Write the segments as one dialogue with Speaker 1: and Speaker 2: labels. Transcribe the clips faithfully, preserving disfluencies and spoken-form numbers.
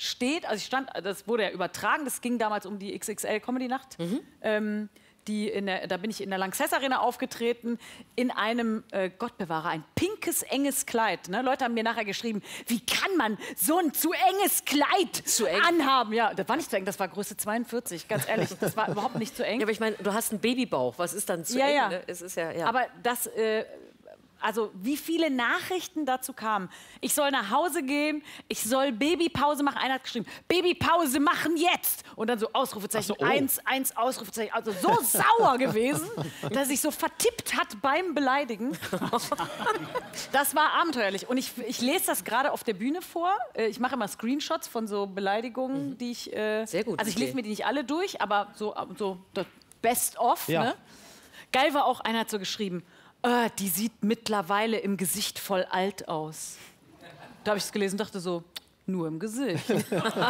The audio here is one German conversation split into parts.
Speaker 1: steht, also ich stand, das wurde ja übertragen, das ging damals um die X X L-Comedy-Nacht. Mhm. Ähm, Die in der, da bin ich in der Lanxess Arena aufgetreten, in einem, äh, Gott bewahre, ein pinkes, enges Kleid. Ne? Leute haben mir nachher geschrieben, wie kann man so ein zu enges Kleid zu eng anhaben? Ja, das war nicht zu eng, das war Größe zweiundvierzig, ganz ehrlich, das war überhaupt nicht zu eng.
Speaker 2: Ja, aber ich meine, du hast einen Babybauch, was ist dann zu
Speaker 1: ja,
Speaker 2: eng?
Speaker 1: Ja.
Speaker 2: Ne? Es ist ja, ja.
Speaker 1: Aber das... Äh, Also wie viele Nachrichten dazu kamen. Ich soll nach Hause gehen, ich soll Babypause machen. Einer hat geschrieben, Babypause machen jetzt. Und dann so Ausrufezeichen, so, oh. eins, eins, Ausrufezeichen. Also so sauer gewesen, dass er sich so vertippt hat beim Beleidigen. Das war abenteuerlich. Und ich, ich lese das gerade auf der Bühne vor. Ich mache immer Screenshots von so Beleidigungen, mhm. die ich... Äh,
Speaker 2: Sehr gut.
Speaker 1: Also ich lese mir die nicht alle durch, aber so, so das Best of.
Speaker 3: Ja.
Speaker 1: Ne? Geil war auch, einer hat so geschrieben, Uh, die sieht mittlerweile im Gesicht voll alt aus. Da habe ich es gelesen und dachte so, nur im Gesicht. Nicht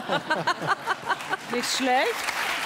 Speaker 1: schlecht.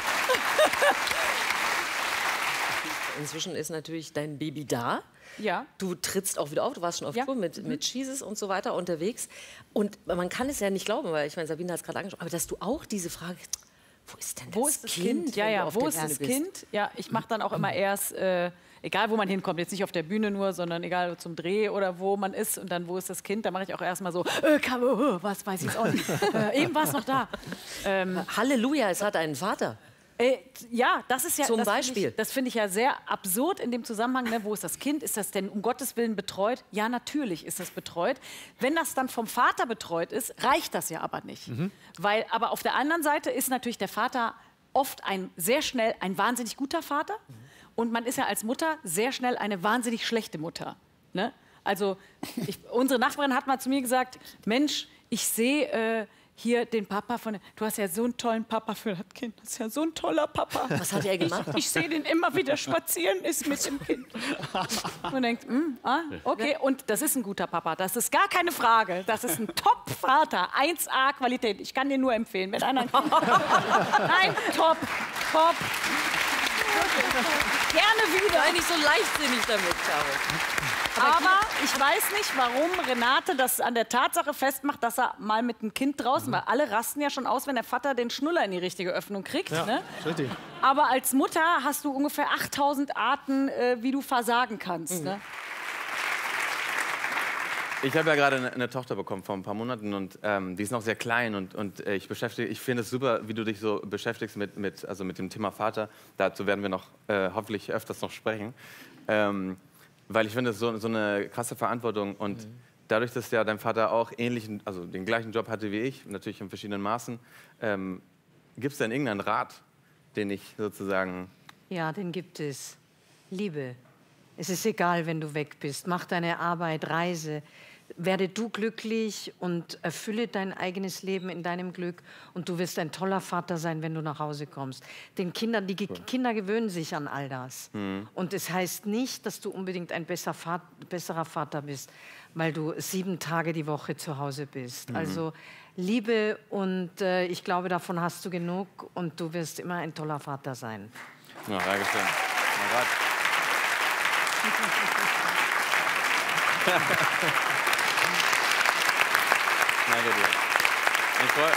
Speaker 2: Inzwischen ist natürlich dein Baby da.
Speaker 1: Ja.
Speaker 2: Du trittst auch wieder auf, du warst schon auf
Speaker 1: ja.
Speaker 2: Tour mit,
Speaker 1: mhm.
Speaker 2: mit Jesus und so weiter unterwegs. Und man kann es ja nicht glauben, weil ich meine, Sabine hat es gerade angesprochen, aber dass du auch diese Frage, wo ist denn das,
Speaker 1: wo ist das
Speaker 2: Kind?
Speaker 1: Kind? Ja, ja, wo ist das
Speaker 2: bist?
Speaker 1: Kind? Ja, ich mache dann auch immer erst, äh, egal wo man hinkommt, jetzt nicht auf der Bühne nur, sondern egal zum Dreh oder wo man ist und dann wo ist das Kind, da mache ich auch erstmal so, äh, kann, äh, was weiß ich jetzt auch nicht. äh, eben war es noch da. Ähm,
Speaker 2: Halleluja, es hat einen Vater.
Speaker 1: Äh, ja, das ist ja...
Speaker 2: Zum
Speaker 1: das
Speaker 2: Beispiel.
Speaker 1: Find ich, das finde ich ja sehr absurd in dem Zusammenhang. Ne? Wo ist das Kind? Ist das denn um Gottes Willen betreut? Ja, natürlich ist das betreut. Wenn das dann vom Vater betreut ist, reicht das ja aber nicht. Mhm. Weil, aber auf der anderen Seite ist natürlich der Vater oft ein sehr schnell ein wahnsinnig guter Vater. Mhm. Und man ist ja als Mutter sehr schnell eine wahnsinnig schlechte Mutter. Ne? Also ich, unsere Nachbarin hat mal zu mir gesagt, Mensch, ich sehe... Äh, hier den Papa von... Du hast ja so einen tollen Papa für das Kind. Das ist ja so ein toller Papa.
Speaker 2: Was hat er gemacht?
Speaker 1: Ich, ich sehe den immer wieder spazieren, ist mit dem Kind. Und denkt, mm, ah, okay, und das ist ein guter Papa. Das ist gar keine Frage. Das ist ein Top-Vater. eins A Qualität. Ich kann dir nur empfehlen. Wenn einer... Nein, top, top. Gerne wieder.
Speaker 2: Sei nicht so leichtsinnig damit, Caro.
Speaker 1: Aber ich weiß nicht, warum Renate das an der Tatsache festmacht, dass er mal mit dem Kind draußen war. Alle rasten ja schon aus, wenn der Vater den Schnuller in die richtige Öffnung kriegt.
Speaker 3: Ja,
Speaker 1: ne?
Speaker 3: richtig.
Speaker 1: Aber als Mutter hast du ungefähr achttausend Arten, äh, wie du versagen kannst. Mhm. Ne?
Speaker 4: Ich habe ja gerade eine, eine Tochter bekommen vor ein paar Monaten und ähm, die ist noch sehr klein und, und äh, ich beschäftige, ich finde es super, wie du dich so beschäftigst mit, mit, also mit dem Thema Vater. Dazu werden wir noch äh, hoffentlich öfters noch sprechen. Ähm, Weil ich finde, es so, so eine krasse Verantwortung und mhm. dadurch, dass ja dein Vater auch ähnlichen, also den gleichen Job hatte wie ich, natürlich in verschiedenen Maßen, ähm, gibt es denn irgendeinen Rat, den ich sozusagen...
Speaker 5: Ja, den gibt es. Liebe. Es ist egal, wenn du weg bist. Mach deine Arbeit, reise. Werde du glücklich und erfülle dein eigenes Leben in deinem Glück und du wirst ein toller Vater sein, wenn du nach Hause kommst. Den Kindern, die Ge Kinder gewöhnen sich an all das. Mhm. Und es heißt nicht, dass du unbedingt ein besser Vater, besserer Vater bist, weil du sieben Tage die Woche zu Hause bist. Mhm. Also Liebe und äh, ich glaube, davon hast du genug und du wirst immer ein toller Vater sein.
Speaker 4: Ja, danke schön. Danke dir. Ich freu...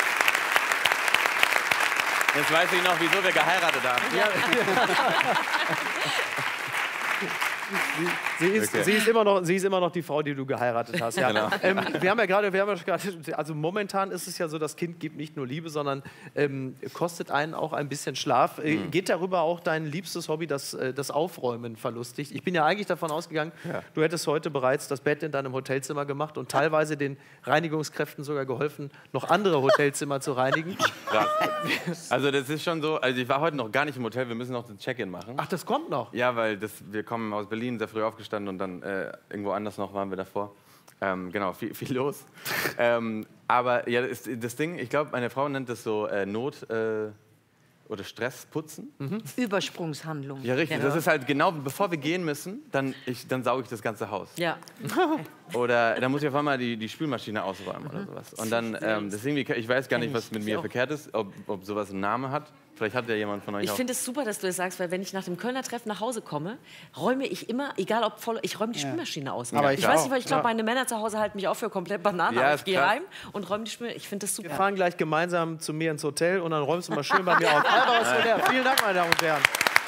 Speaker 4: Jetzt weiß ich noch, wieso wir geheiratet haben. Ja.
Speaker 3: Sie, sie, ist,
Speaker 4: okay.
Speaker 3: sie, ist immer noch, sie ist immer noch die Frau, die du geheiratet hast. Ja.
Speaker 4: Genau.
Speaker 3: Ähm, wir haben ja gerade, wir haben ja gerade, also momentan ist es ja so, das Kind gibt nicht nur Liebe, sondern ähm, kostet einen auch ein bisschen Schlaf. Mhm. Geht darüber auch dein liebstes Hobby, das, das Aufräumen, verlustigt? Ich bin ja eigentlich davon ausgegangen, ja. du hättest heute bereits das Bett in deinem Hotelzimmer gemacht und teilweise den Reinigungskräften sogar geholfen, noch andere Hotelzimmer zu reinigen.
Speaker 4: Krass. Also das ist schon so, also ich war heute noch gar nicht im Hotel, wir müssen noch das Check-in machen.
Speaker 3: Ach, das kommt noch?
Speaker 4: Ja, weil das, wir kommen aus Berlin, sehr früh aufgestanden und dann äh, irgendwo anders noch waren wir davor. Ähm, genau, viel, viel los. ähm, aber ja, das, das Ding, ich glaube, meine Frau nennt das so äh, Not- äh, oder Stressputzen.
Speaker 5: Mhm. Übersprungshandlung.
Speaker 4: Ja, richtig. Ja. Das ist halt genau, bevor wir gehen müssen, dann, ich, dann sauge ich das ganze Haus.
Speaker 2: Ja.
Speaker 4: Oder dann muss ich auf einmal die, die Spülmaschine ausräumen mhm. oder sowas. Und dann, ähm, deswegen, ich weiß gar nicht, was mit mir verkehrt ist, ob, ob sowas einen Namen hat. Vielleicht hat ja jemand von euch
Speaker 2: Ich
Speaker 4: auch.
Speaker 2: finde es super, dass du das sagst, weil wenn ich nach dem Kölner Treffen nach Hause komme, räume ich immer, egal ob voll, ich räume die Spülmaschine aus.
Speaker 3: Aber
Speaker 2: ich
Speaker 3: ich
Speaker 2: weiß
Speaker 3: auch,
Speaker 2: nicht, weil ich glaube,
Speaker 3: ja.
Speaker 2: meine Männer zu Hause halten mich auch für komplett Banane,
Speaker 4: Ja,
Speaker 2: aber
Speaker 4: ist
Speaker 2: ich gehe
Speaker 4: krass.
Speaker 2: heim und räume die Spülmaschine. Ich finde das super.
Speaker 3: Wir fahren gleich gemeinsam zu mir ins Hotel und dann räumst du mal schön bei mir auf. Alvaro Soler, vielen Dank, meine Damen und Herren.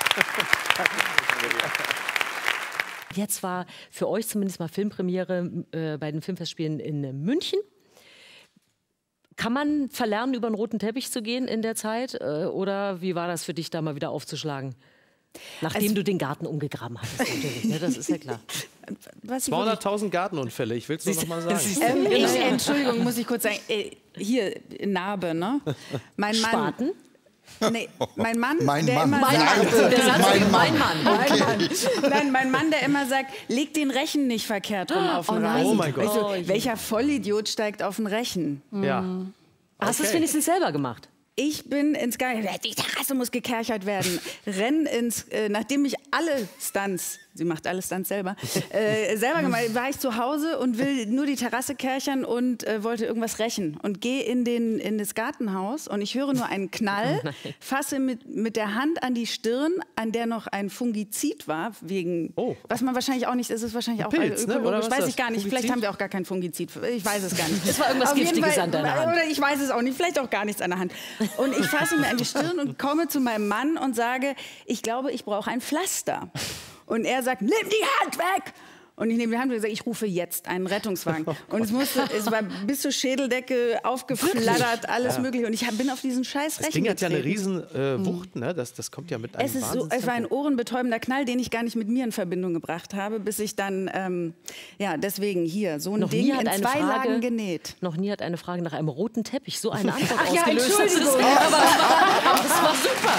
Speaker 2: Jetzt war für euch zumindest mal Filmpremiere äh, bei den Filmfestspielen in München. Kann man verlernen, über den roten Teppich zu gehen in der Zeit? Äh, oder wie war das für dich, da mal wieder aufzuschlagen? Nachdem
Speaker 6: Also-
Speaker 2: du den Garten umgegraben hattest, natürlich. Ne? Das ist ja klar.
Speaker 6: Was ich
Speaker 3: zweihunderttausend Gartenunfälle, ich will es nur noch mal sagen.
Speaker 6: Ähm, ich, Entschuldigung, muss ich kurz sagen. Äh, hier, Narbe, ne? Mein Mann.
Speaker 2: Spaten?
Speaker 6: Nee, mein Mann,
Speaker 7: Mein
Speaker 6: der
Speaker 7: Mann.
Speaker 6: immer
Speaker 7: Mein
Speaker 6: sagt,
Speaker 7: Mann.
Speaker 2: Der Satz,
Speaker 7: Mein
Speaker 2: mein
Speaker 7: Mann.
Speaker 2: Mann.
Speaker 6: Mein Mann. Nein, mein Mann, der immer sagt, leg den Rechen nicht verkehrt rum auf den
Speaker 2: Oh nein.
Speaker 6: Rasen.
Speaker 3: Oh mein Gott.
Speaker 6: Also,
Speaker 2: Oh je.
Speaker 6: welcher Vollidiot steigt auf den Rechen?
Speaker 3: Ja.
Speaker 2: Hast du es
Speaker 3: Okay.
Speaker 2: wenigstens selber gemacht?
Speaker 6: Ich bin ins Garten, die Terrasse muss gekerchert werden. Renn ins, äh, nachdem ich alle Stunts, sie macht alle Stunts selber, äh, selber gemacht, war ich zu Hause und will nur die Terrasse kerchern und äh, wollte irgendwas rächen. Und gehe in, den, in das Gartenhaus und ich höre nur einen Knall, fasse mit, mit der Hand an die Stirn, an der noch ein Fungizid war, wegen,
Speaker 3: Oh.
Speaker 6: was man wahrscheinlich auch nicht, ist es wahrscheinlich auch
Speaker 3: Pilz, ne?
Speaker 6: ökologisch,
Speaker 3: Oder was
Speaker 6: weiß
Speaker 3: ist
Speaker 6: ich gar nicht.
Speaker 3: das?
Speaker 6: Vielleicht
Speaker 3: Fungizid?
Speaker 6: haben wir auch gar kein Fungizid, ich weiß es gar nicht.
Speaker 2: Es war irgendwas
Speaker 6: Auf jeden
Speaker 2: Giftiges
Speaker 6: Fall-
Speaker 2: an deiner Hand.
Speaker 6: Oder ich weiß es auch nicht, vielleicht auch gar nichts an der Hand. Und ich fasse mir an die Stirn und komme zu meinem Mann und sage, ich glaube, ich brauche ein Pflaster. Und er sagt, nimm die Hand weg! Und ich nehme die Hand und sage, ich rufe jetzt einen Rettungswagen. Und es, musste, es war bis zur Schädeldecke aufgeflattert, alles mögliche. Und ich hab- bin auf diesen scheiß
Speaker 3: Das
Speaker 6: Rechen
Speaker 3: Ding hat ja eine
Speaker 6: getreten.
Speaker 3: riesen äh, Wucht, ne? Das, das kommt ja mit einem
Speaker 6: Es, ist so,
Speaker 3: Wahnsinnstempo.
Speaker 6: es war ein ohrenbetäubender Knall, den ich gar nicht mit mir in Verbindung gebracht habe, bis ich dann, ähm, ja, deswegen hier, so ein
Speaker 2: Noch
Speaker 6: Ding
Speaker 2: nie hat
Speaker 6: in
Speaker 2: eine
Speaker 6: zwei
Speaker 2: Frage-
Speaker 6: Lagen genäht.
Speaker 2: Noch nie hat eine Frage nach einem roten Teppich so eine Antwort
Speaker 6: Ach ja,
Speaker 2: ausgelöst. Das ist-
Speaker 6: Entschuldigung.
Speaker 2: aber, aber das war super.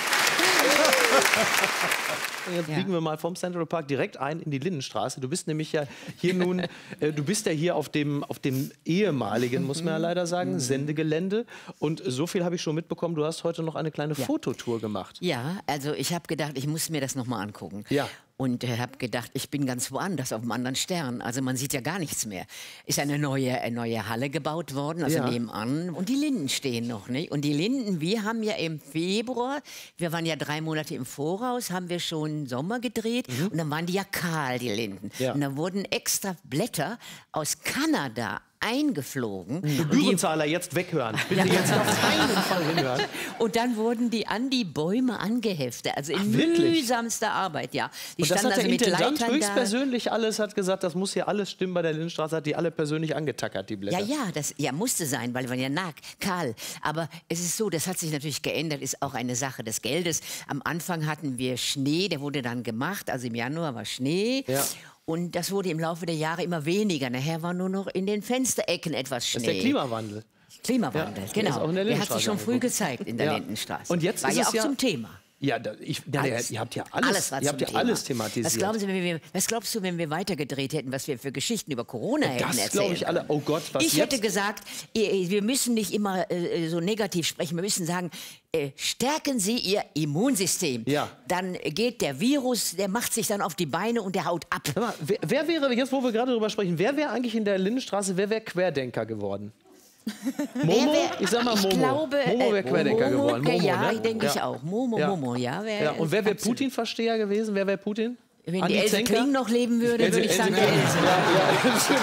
Speaker 3: Jetzt biegen wir mal vom Central Park direkt ein in die Lindenstraße. Du bist nämlich ja hier nun, äh, du bist ja hier auf dem, auf dem ehemaligen, muss man ja leider sagen, Sendegelände. Und so viel habe ich schon mitbekommen, du hast heute noch eine kleine Fototour gemacht.
Speaker 8: Ja, also ich habe gedacht, ich muss mir das noch mal angucken.
Speaker 3: Ja.
Speaker 8: Und äh, habe gedacht, ich bin ganz woanders, auf einem anderen Stern. Also man sieht ja gar nichts mehr. Ist eine neue, eine neue Halle gebaut worden, also
Speaker 3: Ja.
Speaker 8: nebenan. Und die Linden stehen noch, nicht? Und die Linden, wir haben ja im Februar, wir waren ja drei Monate im Voraus, haben wir schon Sommer gedreht. Und dann waren die ja kahl, die Linden.
Speaker 3: Ja.
Speaker 8: Und dann wurden extra Blätter aus Kanada eingeflogen.
Speaker 3: Gebührenzahler jetzt weghören. Bitte jetzt auf keinen Fall hinhören.
Speaker 8: Und dann wurden die an die Bäume angeheftet. Also in
Speaker 3: Ach, wirklich?
Speaker 8: mühsamster Arbeit, ja. Die
Speaker 3: Und das
Speaker 8: standen
Speaker 3: hat der
Speaker 8: also mit
Speaker 3: Intendant
Speaker 8: Leitern da.
Speaker 3: höchstpersönlich alles, hat gesagt, das muss hier alles stimmen bei der Lindenstraße, hat die alle persönlich angetackert, die Blätter.
Speaker 8: Ja, ja, das ja, musste sein, weil wir waren ja nah, kahl. Aber es ist so, das hat sich natürlich geändert, ist auch eine Sache des Geldes. Am Anfang hatten wir Schnee, der wurde dann gemacht, also im Januar war Schnee.
Speaker 3: Ja.
Speaker 8: Und das wurde im Laufe der Jahre immer weniger. Nachher war nur noch in den Fensterecken etwas Schnee.
Speaker 3: Das ist der Klimawandel.
Speaker 8: Klimawandel,
Speaker 3: Ja,
Speaker 8: genau.
Speaker 3: ist auch in der
Speaker 8: der hat sich
Speaker 3: Lindenstraße
Speaker 8: schon früh
Speaker 3: angeguckt.
Speaker 8: gezeigt in der
Speaker 3: Ja.
Speaker 8: Lindenstraße.
Speaker 3: Und jetzt
Speaker 8: war
Speaker 3: ist
Speaker 8: ja
Speaker 3: es
Speaker 8: auch
Speaker 3: ja-
Speaker 8: zum Thema.
Speaker 3: Ja, da, ich, ja,
Speaker 8: Alles.
Speaker 3: ihr habt ja alles,
Speaker 8: Alles war
Speaker 3: ihr habt
Speaker 8: zum
Speaker 3: ja
Speaker 8: Thema.
Speaker 3: alles thematisiert.
Speaker 8: Was, glauben Sie, wenn wir, was glaubst du, wenn wir weitergedreht hätten, was wir für Geschichten über Corona hätten
Speaker 3: das
Speaker 8: erzählt?
Speaker 3: glaube ich alle. Oh Gott, was
Speaker 8: Ich
Speaker 3: jetzt?
Speaker 8: hätte gesagt, eh, wir müssen nicht immer äh, so negativ sprechen. Wir müssen sagen, äh, stärken Sie Ihr Immunsystem.
Speaker 3: Ja.
Speaker 8: Dann geht der Virus, der macht sich dann auf die Beine und der haut ab.
Speaker 3: Hör mal, wer, wer wäre, jetzt wo wir gerade drüber sprechen, wer wäre eigentlich in der Lindenstraße, wer wäre Querdenker geworden? Momo?
Speaker 8: wär-
Speaker 3: ich sag mal
Speaker 8: ich
Speaker 3: Momo.
Speaker 8: glaube,
Speaker 3: Momo wäre
Speaker 8: äh,
Speaker 3: Querdenker
Speaker 8: Momo,
Speaker 3: geworden. Momo,
Speaker 8: ja,
Speaker 3: ne?
Speaker 8: denke ich
Speaker 3: Ja.
Speaker 8: auch. Momo,
Speaker 3: Ja.
Speaker 8: Momo, ja. Wär,
Speaker 3: Ja, und wer wäre
Speaker 8: absolut.
Speaker 3: Putin-Versteher gewesen? Wer wäre Putin?
Speaker 8: Wenn
Speaker 3: Andi
Speaker 8: die Else
Speaker 3: Zenker?
Speaker 8: Kling noch leben würde,
Speaker 3: Else-
Speaker 8: würde ich
Speaker 3: Else
Speaker 8: sagen,
Speaker 3: Kling.
Speaker 8: der Else.
Speaker 3: Ja, ja, stimmt.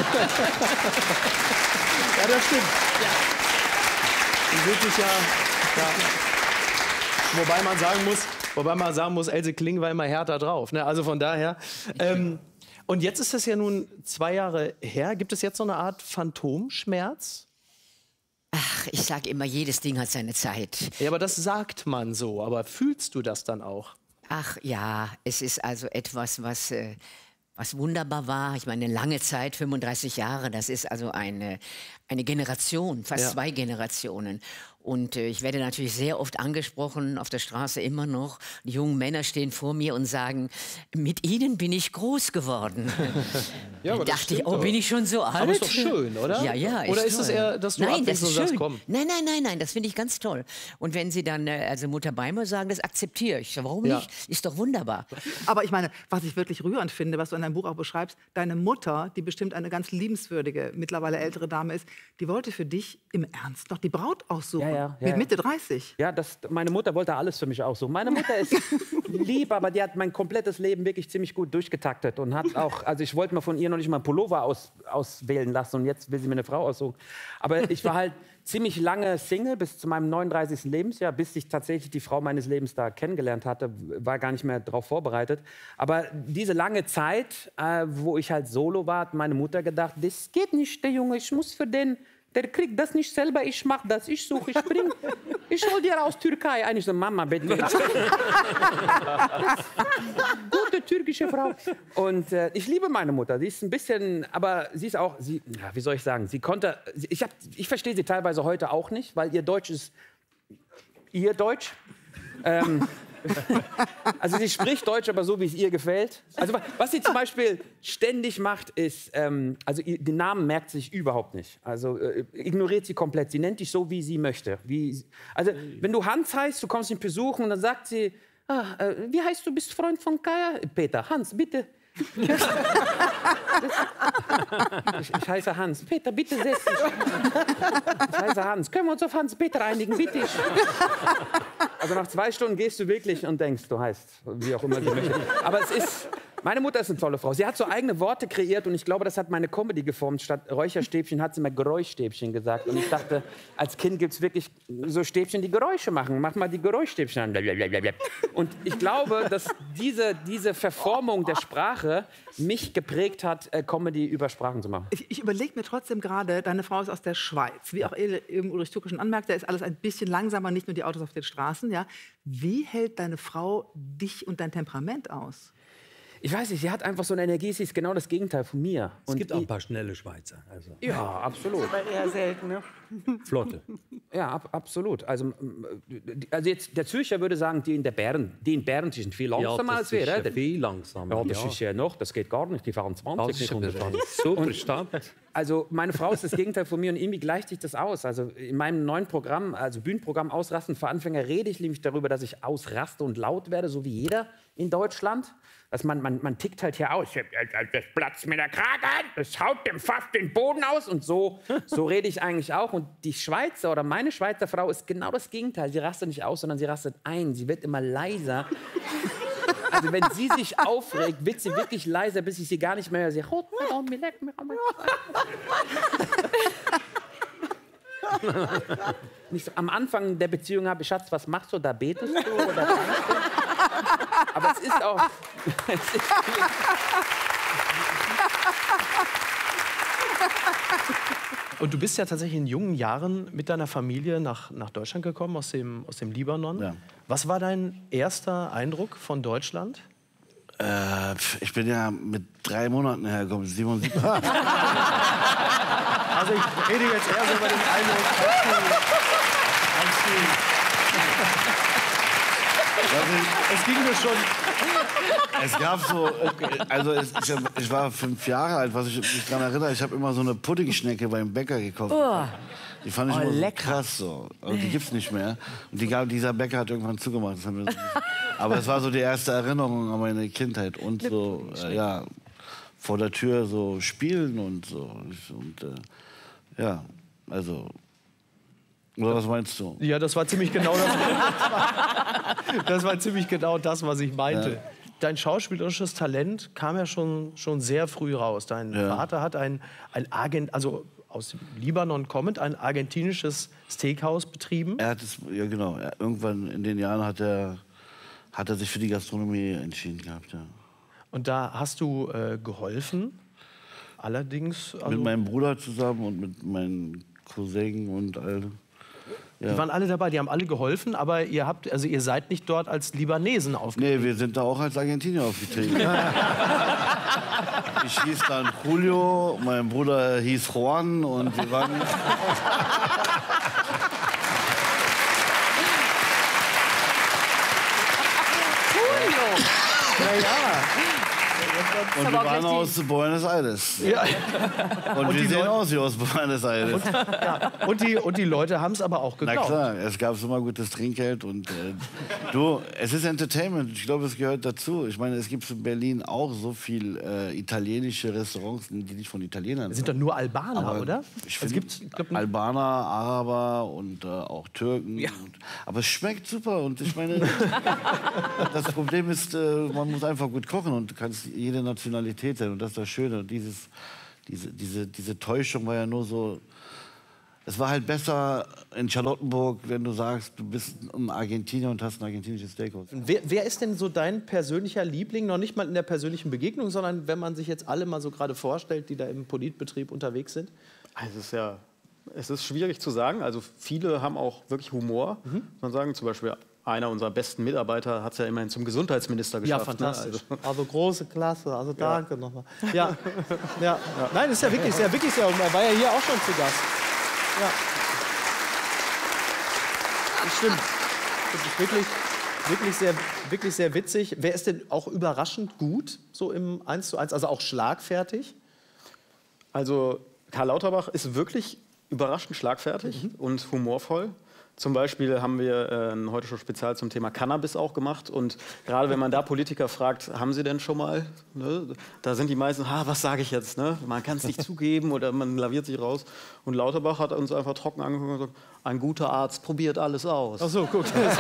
Speaker 3: Ja, das stimmt. Die wird sich ja, ja. Wobei man sagen muss, wobei man sagen muss, Else Kling war immer härter drauf. Ne? Also von daher. Ähm, und jetzt ist es ja nun zwei Jahre her. Gibt es jetzt so eine Art Phantomschmerz?
Speaker 8: Ach, ich sage immer, jedes Ding hat seine Zeit.
Speaker 3: Ja, aber das sagt man so. Aber fühlst du das dann auch?
Speaker 8: Ach ja, es ist also etwas, was, äh, was wunderbar war. Ich meine, lange Zeit, fünfunddreißig Jahre, das ist also eine, eine Generation, fast
Speaker 3: Ja.
Speaker 8: zwei Generationen. Und äh, ich werde natürlich sehr oft angesprochen, auf der Straße immer noch. Die jungen Männer stehen vor mir und sagen, mit ihnen bin ich groß geworden.
Speaker 3: Ja, aber
Speaker 8: Da
Speaker 3: das
Speaker 8: dachte ich,
Speaker 3: stimmt
Speaker 8: oh,
Speaker 3: doch.
Speaker 8: bin ich schon so alt?
Speaker 3: Aber ist doch schön, oder?
Speaker 8: Ja, ja.
Speaker 3: Oder ist es
Speaker 8: toll.
Speaker 3: eher, dass du
Speaker 8: nein, das
Speaker 3: abwägst und
Speaker 8: ist
Speaker 3: sagst,
Speaker 8: schön.
Speaker 3: komm.
Speaker 8: Nein, nein, nein, nein, das finde ich ganz toll. Und wenn Sie dann, äh, also Mutter Beimer sagen, das akzeptiere ich. Warum
Speaker 3: Ja.
Speaker 8: nicht? Ist doch wunderbar.
Speaker 9: Aber ich meine, was ich wirklich rührend finde, was du in deinem Buch auch beschreibst, deine Mutter, die bestimmt eine ganz liebenswürdige, mittlerweile ältere Dame ist, die wollte für dich im Ernst noch die Braut aussuchen.
Speaker 7: ja,
Speaker 9: Mit
Speaker 7: ja.
Speaker 9: Mitte dreißig?
Speaker 7: Ja, das, meine Mutter wollte alles für mich aussuchen. Meine Mutter ist lieb, aber die hat mein komplettes Leben wirklich ziemlich gut durchgetaktet und hat auch, also ich wollte mir von ihr noch nicht mal einen Pullover aus, auswählen lassen und jetzt will sie mir eine Frau aussuchen. Aber ich war halt ziemlich lange Single bis zu meinem neununddreißigsten Lebensjahr, bis ich tatsächlich die Frau meines Lebens da kennengelernt hatte, war gar nicht mehr darauf vorbereitet. Aber diese lange Zeit, äh, wo ich halt solo war, hat meine Mutter gedacht, das geht nicht, der Junge, ich muss für den, der kriegt das nicht selber, ich mach das, ich suche, ich bring, ich hol dir aus Türkei. Eigentlich so, Mama, bitte. Gute türkische Frau. Und äh, ich liebe meine Mutter, sie ist ein bisschen, aber sie ist auch, sie, ja, wie soll ich sagen, sie konnte, sie, ich, hab, ich verstehe sie teilweise heute auch nicht, weil ihr Deutsch ist ihr Deutsch. Ähm, also sie spricht Deutsch, aber so, wie es ihr gefällt. Also was sie zum Beispiel ständig macht, ist, ähm, also ihr, den Namen merkt sie sich überhaupt nicht. Also äh, ignoriert sie komplett. Sie nennt dich so, wie sie möchte. Wie, also wenn du Hans heißt, du kommst ihn besuchen und dann sagt sie, ah, äh, wie heißt du, bist Freund von Kaya? Peter, Hans, bitte. ich, ich heiße Hans. Peter, bitte setz dich. Ich heiße Hans. Können wir uns auf Hans-Peter einigen, bitte? Ich. Also nach zwei Stunden gehst du wirklich und denkst, du heißt, wie auch immer sie möchte. Aber es ist, meine Mutter ist eine tolle Frau. Sie hat so eigene Worte kreiert und ich glaube, das hat meine Comedy geformt. Statt Räucherstäbchen hat sie mir Geräuschstäbchen gesagt. Und ich dachte, als Kind gibt es wirklich so Stäbchen, die Geräusche machen. Mach mal die Geräuschstäbchen an. Und ich glaube, dass diese, diese Verformung der Sprache mich geprägt hat, Comedy über Sprachen zu machen.
Speaker 9: Ich, ich überlege mir trotzdem gerade, deine Frau ist aus der Schweiz. Wie auch eben Ulrich Türke schon anmerkt, da ist alles ein bisschen langsamer, nicht nur die Autos auf den Straßen. Ja? Wie hält deine Frau dich und dein Temperament aus?
Speaker 7: Ich weiß nicht, sie hat einfach so eine Energie, sie ist genau das Gegenteil von mir.
Speaker 10: Es
Speaker 7: und
Speaker 10: gibt auch ein paar schnelle Schweizer. Also.
Speaker 7: Ja, absolut.
Speaker 1: Aber eher selten, ne?
Speaker 10: Flotte.
Speaker 7: Ja, ab, absolut. Also, also jetzt, der Zürcher würde sagen, die in der Bern, die in Bern sind viel langsamer
Speaker 10: ja,
Speaker 7: als wir.
Speaker 10: Ja,
Speaker 7: ja
Speaker 10: viel langsamer.
Speaker 7: Ja, das
Speaker 10: ja.
Speaker 7: ist ja noch, das geht gar nicht, die fahren zwanzig.
Speaker 10: Das ist eine super Stadt.
Speaker 7: Also meine Frau ist das Gegenteil von mir und irgendwie gleicht sich das aus. Also in meinem neuen Programm, also Bühnenprogramm Ausrasten für Anfänger, rede ich nämlich darüber, dass ich ausraste und laut werde, so wie jeder in Deutschland. Dass man, man, man tickt halt hier aus, das platzt mir der Kragen, das haut dem fast den Boden aus und so, so rede ich eigentlich auch. Und die Schweizer oder meine Schweizer Frau ist genau das Gegenteil. Sie rastet nicht aus, sondern sie rastet ein. Sie wird immer leiser. Also wenn sie sich aufregt, wird sie wirklich leiser, bis ich sie gar nicht mehr höre. Sie haut mir auf, mir leck mir auf. Nicht so, am Anfang der Beziehung habe ich, Schatz, was machst du da? Betest du oder tanzt du? Aber es ist auch... Es ist
Speaker 3: Und du bist ja tatsächlich in jungen Jahren mit deiner Familie nach, nach Deutschland gekommen, aus dem, aus dem Libanon.
Speaker 11: Ja.
Speaker 3: Was war dein erster Eindruck von Deutschland?
Speaker 11: Äh, ich bin ja mit drei Monaten hergekommen, siebenundsiebzig.
Speaker 3: Also ich rede jetzt eher so über den Eindruck, als du, als du es ging mir schon...
Speaker 11: Es gab so, also es, ich, ich war fünf Jahre alt, was ich mich daran erinnere, ich habe immer so eine Puddingschnecke beim Bäcker gekauft.
Speaker 2: Oh.
Speaker 11: Die fand ich
Speaker 2: Oh,
Speaker 11: immer so
Speaker 2: lecker.
Speaker 11: krass so. Und die gibt's nicht mehr. Und die gab, dieser Bäcker hat irgendwann zugemacht. Das haben wir- Aber es war so die erste Erinnerung an meine Kindheit und so, äh, ja, vor der Tür so spielen und so. Und äh, ja, also. Oder was meinst du?
Speaker 3: Ja, das war ziemlich genau das. Das war ziemlich genau das, was ich meinte.
Speaker 11: Ja.
Speaker 3: Dein schauspielerisches Talent kam ja schon, schon sehr früh raus. Dein
Speaker 11: Ja.
Speaker 3: Vater hat ein, ein Argent, also aus dem Libanon kommend, ein argentinisches Steakhouse betrieben.
Speaker 11: Er hat es, ja genau, er, irgendwann in den Jahren hat er, hat er sich für die Gastronomie entschieden gehabt, ja.
Speaker 3: Und da hast du äh, geholfen. Allerdings. Also,
Speaker 11: Mit meinem Bruder zusammen und mit meinen Cousinen und all. Ja.
Speaker 3: Die waren alle dabei, die haben alle geholfen, aber ihr habt, also ihr seid nicht dort als Libanesen aufgetreten.
Speaker 11: Nee, wir sind da auch als Argentinier aufgetreten. Ich hieß dann Julio, mein Bruder hieß Juan und wir waren...
Speaker 3: Julio! Ja, ja.
Speaker 2: hast
Speaker 11: Und
Speaker 2: aber
Speaker 11: wir
Speaker 2: auch
Speaker 11: waren
Speaker 2: gleich
Speaker 11: aus Buenos Aires.
Speaker 3: Ja.
Speaker 11: Und,
Speaker 3: Und
Speaker 11: wir
Speaker 3: die
Speaker 11: sehen
Speaker 3: Leute-
Speaker 11: aus wie aus Buenos Aires.
Speaker 3: Ja. Und, die, und die Leute haben es aber auch
Speaker 11: Na
Speaker 3: geglaubt.
Speaker 11: klar, es gab immer gutes Trinkgeld und äh, du, es ist Entertainment. Ich glaube, es gehört dazu. Ich meine, es gibt in Berlin auch so viel äh, italienische Restaurants, die nicht von Italienern
Speaker 3: Das sind doch nur Albaner,
Speaker 11: Aber
Speaker 3: oder?
Speaker 11: Ich
Speaker 3: Es
Speaker 11: finde,
Speaker 3: gibt, ich glaub,
Speaker 11: Albaner, Araber und äh, auch Türken.
Speaker 3: Ja.
Speaker 11: Und, aber es schmeckt super und ich meine, das Problem ist, äh, man muss einfach gut kochen und du kannst jede Nationalität sein und das ist das Schöne. Und dieses, diese, diese, diese Täuschung war ja nur so. Es war halt besser in Charlottenburg, wenn du sagst, du bist ein Argentinier und hast ein argentinisches Steakhouse.
Speaker 3: wer, wer ist denn so dein persönlicher Liebling? Noch nicht mal in der persönlichen Begegnung, sondern wenn man sich jetzt alle mal so gerade vorstellt, die da im Politbetrieb unterwegs sind.
Speaker 12: Also es ist ja, es ist schwierig zu sagen. Also viele haben auch wirklich Humor. Mhm. Man sagen zum Beispiel, einer unserer besten Mitarbeiter hat es ja immerhin zum Gesundheitsminister
Speaker 3: Ja,
Speaker 12: geschafft.
Speaker 3: fantastisch.
Speaker 12: Ne? Also,
Speaker 3: Also große Klasse, also danke nochmal. Ja. Ja. Ja. Nein, ist ja wirklich sehr, wirklich sehr. Er war ja hier auch schon zu Gast. Ja. Das stimmt. Das ist wirklich, wirklich, sehr, wirklich sehr witzig. Wer ist denn auch überraschend gut, so im eins zu eins, also auch schlagfertig?
Speaker 12: also Karl Lauterbach ist wirklich überraschend schlagfertig
Speaker 3: Mhm.
Speaker 12: und humorvoll. Zum Beispiel haben wir äh, ein heute schon Spezial zum Thema Cannabis auch gemacht. Und gerade wenn man da Politiker fragt, haben Sie denn schon mal? Ne? Da sind die meisten, ha, was sage ich jetzt? Ne? Man kann es nicht zugeben oder man laviert sich raus. Und Lauterbach hat uns einfach trocken angeguckt und gesagt, ein guter Arzt probiert alles aus.
Speaker 3: Ach so, gut. Naja,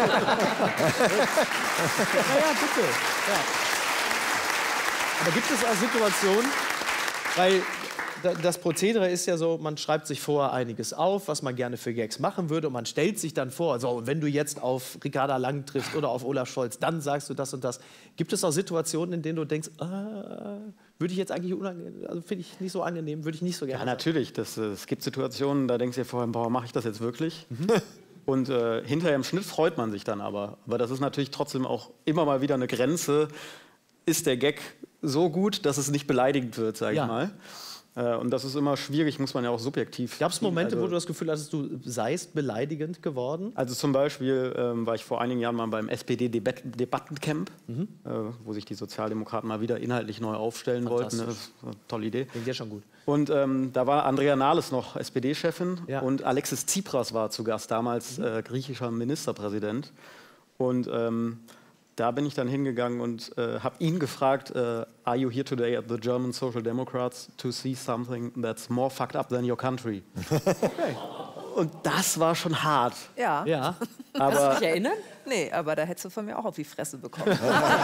Speaker 3: bitte. Ja. Aber gibt es auch Situationen, weil da- das Prozedere ist ja so, man schreibt sich vorher einiges auf, was man gerne für Gags machen würde und man stellt sich dann vor, so, und wenn du jetzt auf Ricarda Lang triffst oder auf Olaf Scholz, dann sagst du das und das. Gibt es auch Situationen, in denen du denkst, ah, würde ich jetzt eigentlich unangenehm, also finde ich nicht so angenehm, würde ich nicht so gerne
Speaker 12: Ja, natürlich. Das, äh, es gibt Situationen, da denkst du dir vorher, boah, mache ich das jetzt wirklich? Und äh, hinterher im Schnitt freut man sich dann aber. Aber das ist natürlich trotzdem auch immer mal wieder eine Grenze. Ist der Gag so gut, dass es nicht beleidigend wird, sage
Speaker 3: Ja.
Speaker 12: ich mal. Äh, und das ist immer schwierig, muss man ja auch subjektiv.
Speaker 3: Gab es Momente,
Speaker 12: also,
Speaker 3: wo du das Gefühl hattest, du seist beleidigend geworden?
Speaker 12: Also zum Beispiel ähm, war ich vor einigen Jahren mal beim S P D-Debattencamp,
Speaker 3: Mhm.
Speaker 12: äh, wo sich die Sozialdemokraten mal wieder inhaltlich neu aufstellen wollten. Ne?
Speaker 3: Fantastisch.
Speaker 12: Das war eine tolle Idee.
Speaker 3: Klingt ja schon gut.
Speaker 12: Und ähm, da war Andrea Nahles noch S P D-Chefin
Speaker 3: Ja.
Speaker 12: und Alexis Tsipras war zu Gast, damals äh, griechischer Ministerpräsident. Und ähm, da bin ich dann hingegangen und äh, habe ihn gefragt, äh, are you here today at the German Social Democrats to see something that's more fucked up than your country? Und das war schon hart.
Speaker 13: Ja.
Speaker 3: Ja.
Speaker 2: Kannst du
Speaker 12: Aber
Speaker 2: dich erinnern?
Speaker 13: Nee, aber da hättest du von mir auch auf die Fresse bekommen.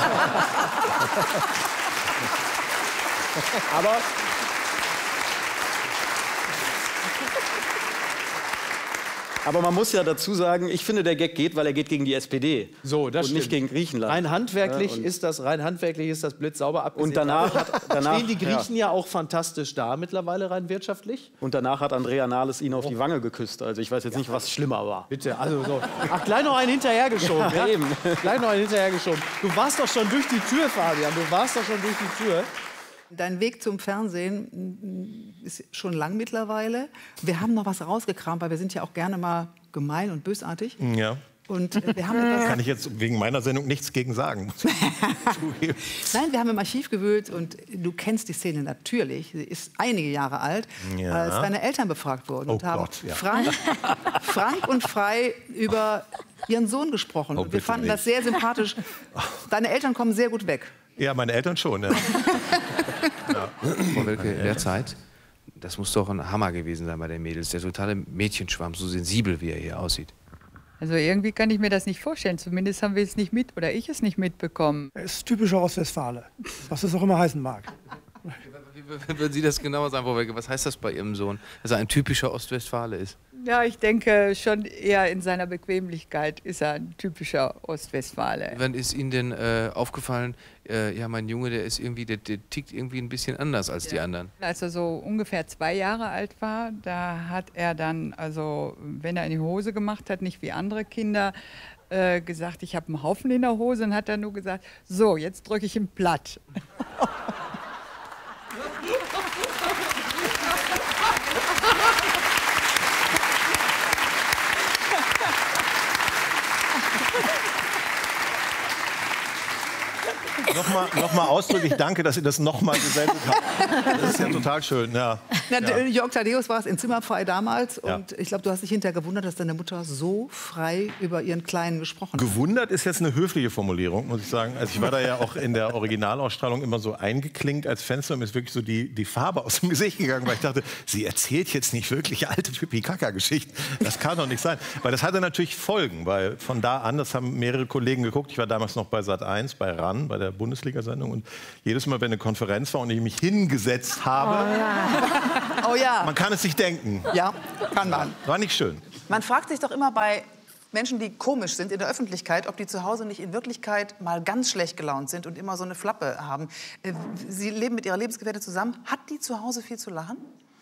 Speaker 12: Aber Aber man muss ja dazu sagen, ich finde, der Gag geht, weil er geht gegen die S P D.
Speaker 3: So, das
Speaker 12: und nicht
Speaker 3: stimmt.
Speaker 12: gegen Griechenland.
Speaker 3: Rein handwerklich
Speaker 12: Ja, und-
Speaker 3: ist das rein handwerklich ist das blitzsauber abgesehen.
Speaker 12: Und danach
Speaker 3: davon
Speaker 12: hat- danach-
Speaker 3: stehen die Griechen ja. auch fantastisch da mittlerweile rein wirtschaftlich.
Speaker 12: Und danach hat Andrea Nahles ihn auf die Wange geküsst. Also ich weiß jetzt nicht, was schlimmer war.
Speaker 3: Bitte, also so. Ach, gleich noch einen hinterhergeschoben. ja?
Speaker 12: eben.
Speaker 3: Gleich noch einen hinterhergeschoben. Du warst doch schon durch die Tür, Fabian. Du warst doch schon durch die Tür.
Speaker 9: Dein Weg zum Fernsehen mm, ist schon lang mittlerweile. Wir haben noch was rausgekramt, weil wir sind ja auch gerne mal gemein und bösartig.
Speaker 14: Ja.
Speaker 9: Und äh, wir haben etwas,
Speaker 14: Kann ich jetzt wegen meiner Sendung nichts gegen sagen. muss ich zugeben.
Speaker 9: nein, wir haben im Archiv gewühlt und du kennst die Szene natürlich. Sie ist einige Jahre alt,
Speaker 14: Ja.
Speaker 9: als deine Eltern befragt wurden
Speaker 14: Oh
Speaker 9: und haben
Speaker 14: Gott, ja.
Speaker 9: frank, frank und frei über ihren Sohn gesprochen.
Speaker 14: Oh,
Speaker 9: und wir
Speaker 14: bitte
Speaker 9: fanden das
Speaker 14: nicht.
Speaker 9: sehr sympathisch. Deine Eltern kommen sehr gut weg.
Speaker 14: Ja, meine Eltern schon. Ja.
Speaker 15: Frau Welke, in der Zeit, das muss doch ein Hammer gewesen sein bei den Mädels. Der totale Mädchenschwarm, so sensibel, wie er hier aussieht.
Speaker 16: Also irgendwie kann ich mir das nicht vorstellen. Zumindest haben wir es nicht mit oder ich es nicht mitbekommen.
Speaker 17: Er ist typischer Ostwestfale, was das auch immer heißen mag.
Speaker 15: Wie würden Sie das genauer sagen, Frau Welke? Was heißt das bei Ihrem Sohn, dass er ein typischer Ostwestfale ist?
Speaker 16: Ja, ich denke schon eher in seiner Bequemlichkeit ist er ein typischer Ostwestfale.
Speaker 15: Wann ist Ihnen denn äh, aufgefallen, äh, ja, mein Junge, der ist irgendwie, der, der tickt irgendwie ein bisschen anders als die anderen?
Speaker 16: Als er so ungefähr zwei Jahre alt war, da hat er dann, also wenn er in die Hose gemacht hat, nicht wie andere Kinder, äh, gesagt, ich habe einen Haufen in der Hose, und hat er nur gesagt, so, jetzt drücke ich ihn platt.
Speaker 3: Noch
Speaker 14: nochmal noch mal ausdrücklich danke, dass ihr das nochmal gesendet habt. Das ist ja total schön. Ja.
Speaker 9: Na,
Speaker 14: Ja.
Speaker 9: Jörg Thaddeus war es in Zimmerfrei damals.
Speaker 14: Ja.
Speaker 9: Und ich glaube, du hast dich hinterher gewundert, dass deine Mutter so frei über ihren Kleinen gesprochen hat.
Speaker 14: Gewundert ist jetzt eine höfliche Formulierung, muss ich sagen. Also ich war da ja auch in der Originalausstrahlung immer so eingeklinkt als Fenster. Mir ist wirklich so die, die Farbe aus dem Gesicht gegangen, weil ich dachte, sie erzählt jetzt nicht wirklich alte Pipi-Kaka-Geschichten. Das kann doch nicht sein. Weil das hatte natürlich Folgen, weil von da an, das haben mehrere Kollegen geguckt. Ich war damals noch bei Sat eins, bei R A N, bei der Bundesliga-Sendung. Und jedes Mal, wenn eine Konferenz war und ich mich hingesetzt habe,
Speaker 9: Oh ja. Oh ja.
Speaker 14: man kann es sich denken.
Speaker 9: Ja, kann man.
Speaker 14: War nicht schön.
Speaker 9: Man fragt sich doch immer bei Menschen, die komisch sind in der Öffentlichkeit, ob die zu Hause nicht in Wirklichkeit mal ganz schlecht gelaunt sind und immer so eine Flappe haben. Äh, Sie leben mit Ihrer Lebensgefährtin zusammen. Hat die zu Hause viel zu lachen?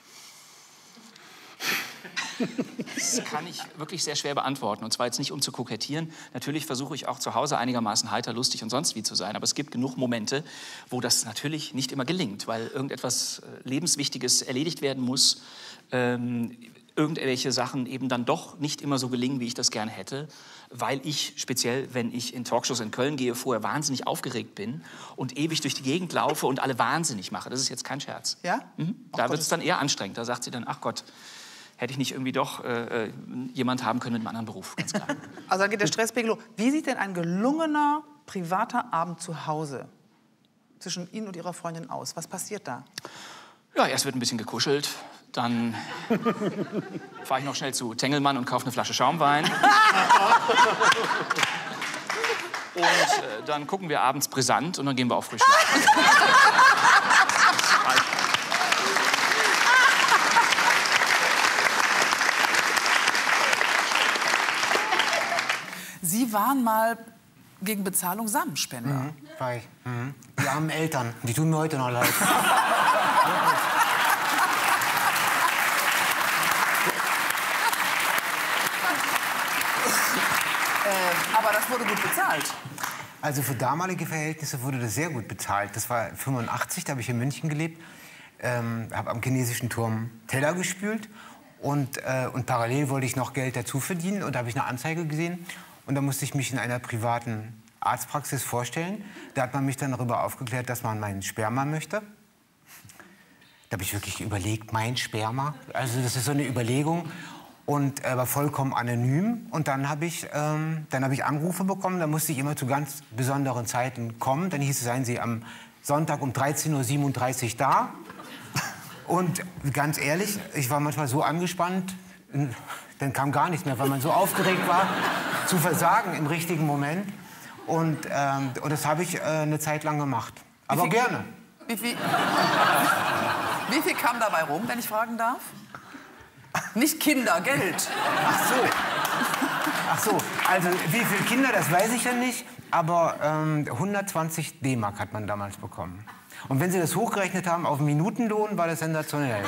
Speaker 18: Das kann ich wirklich sehr schwer beantworten. Und zwar jetzt nicht, um zu kokettieren. Natürlich versuche ich auch zu Hause einigermaßen heiter, lustig und sonst wie zu sein. Aber es gibt genug Momente, wo das natürlich nicht immer gelingt, weil irgendetwas Lebenswichtiges erledigt werden muss. Ähm, irgendwelche Sachen eben dann doch nicht immer so gelingen, wie ich das gerne hätte. Weil ich, speziell wenn ich in Talkshows in Köln gehe, vorher wahnsinnig aufgeregt bin und ewig durch die Gegend laufe und alle wahnsinnig mache. Das ist jetzt kein Scherz.
Speaker 9: Ja?
Speaker 18: Mhm. Da wird es dann eher anstrengend. Da sagt sie dann, ach Gott, hätte ich nicht irgendwie doch äh, jemand haben können mit einem anderen Beruf, ganz klar.
Speaker 9: Also da geht der Stresspegel hoch. Wie sieht denn ein gelungener privater Abend zu Hause zwischen Ihnen und Ihrer Freundin aus? Was passiert da?
Speaker 18: Ja, erst wird ein bisschen gekuschelt, dann fahre ich noch schnell zu Tengelmann und kaufe eine Flasche Schaumwein. Und äh, dann gucken wir abends brisant und dann gehen wir auf frisch schlafen.
Speaker 9: Sie waren mal gegen Bezahlung Samenspender.
Speaker 19: Mhm, war ich. Mhm. Die armen Eltern, die tun mir heute noch leid.
Speaker 9: äh, aber das wurde gut bezahlt.
Speaker 19: Also für damalige Verhältnisse wurde das sehr gut bezahlt. Das war fünfundachtzig, da habe ich in München gelebt. Ähm, habe am chinesischen Turm Teller gespült. Und, äh, und parallel wollte ich noch Geld dazu verdienen. Und da habe ich eine Anzeige gesehen. Und da musste ich mich in einer privaten Arztpraxis vorstellen. Da hat man mich dann darüber aufgeklärt, dass man meinen Sperma möchte. Da habe ich wirklich überlegt, mein Sperma. Also das ist so eine Überlegung. Und er war vollkommen anonym. Und dann habe ich, ähm, dann habe ich Anrufe bekommen. Da musste ich immer zu ganz besonderen Zeiten kommen. Dann hieß es, seien Sie am Sonntag um dreizehn Uhr siebenunddreißig da. Und ganz ehrlich, ich war manchmal so angespannt, dann kam gar nichts mehr, weil man so aufgeregt war, zu versagen im richtigen Moment. Und, ähm, und das habe ich äh, eine Zeit lang gemacht. Aber
Speaker 9: Wie viel,
Speaker 19: gerne.
Speaker 9: Wie viel, wie viel kam dabei rum, wenn ich fragen darf? Nicht Kinder, Geld.
Speaker 19: Ach so. Ach so, also wie viele Kinder, das weiß ich ja nicht. Aber ähm, hundertzwanzig D-Mark hat man damals bekommen. Und wenn Sie das hochgerechnet haben auf Minutenlohn, war das sensationell.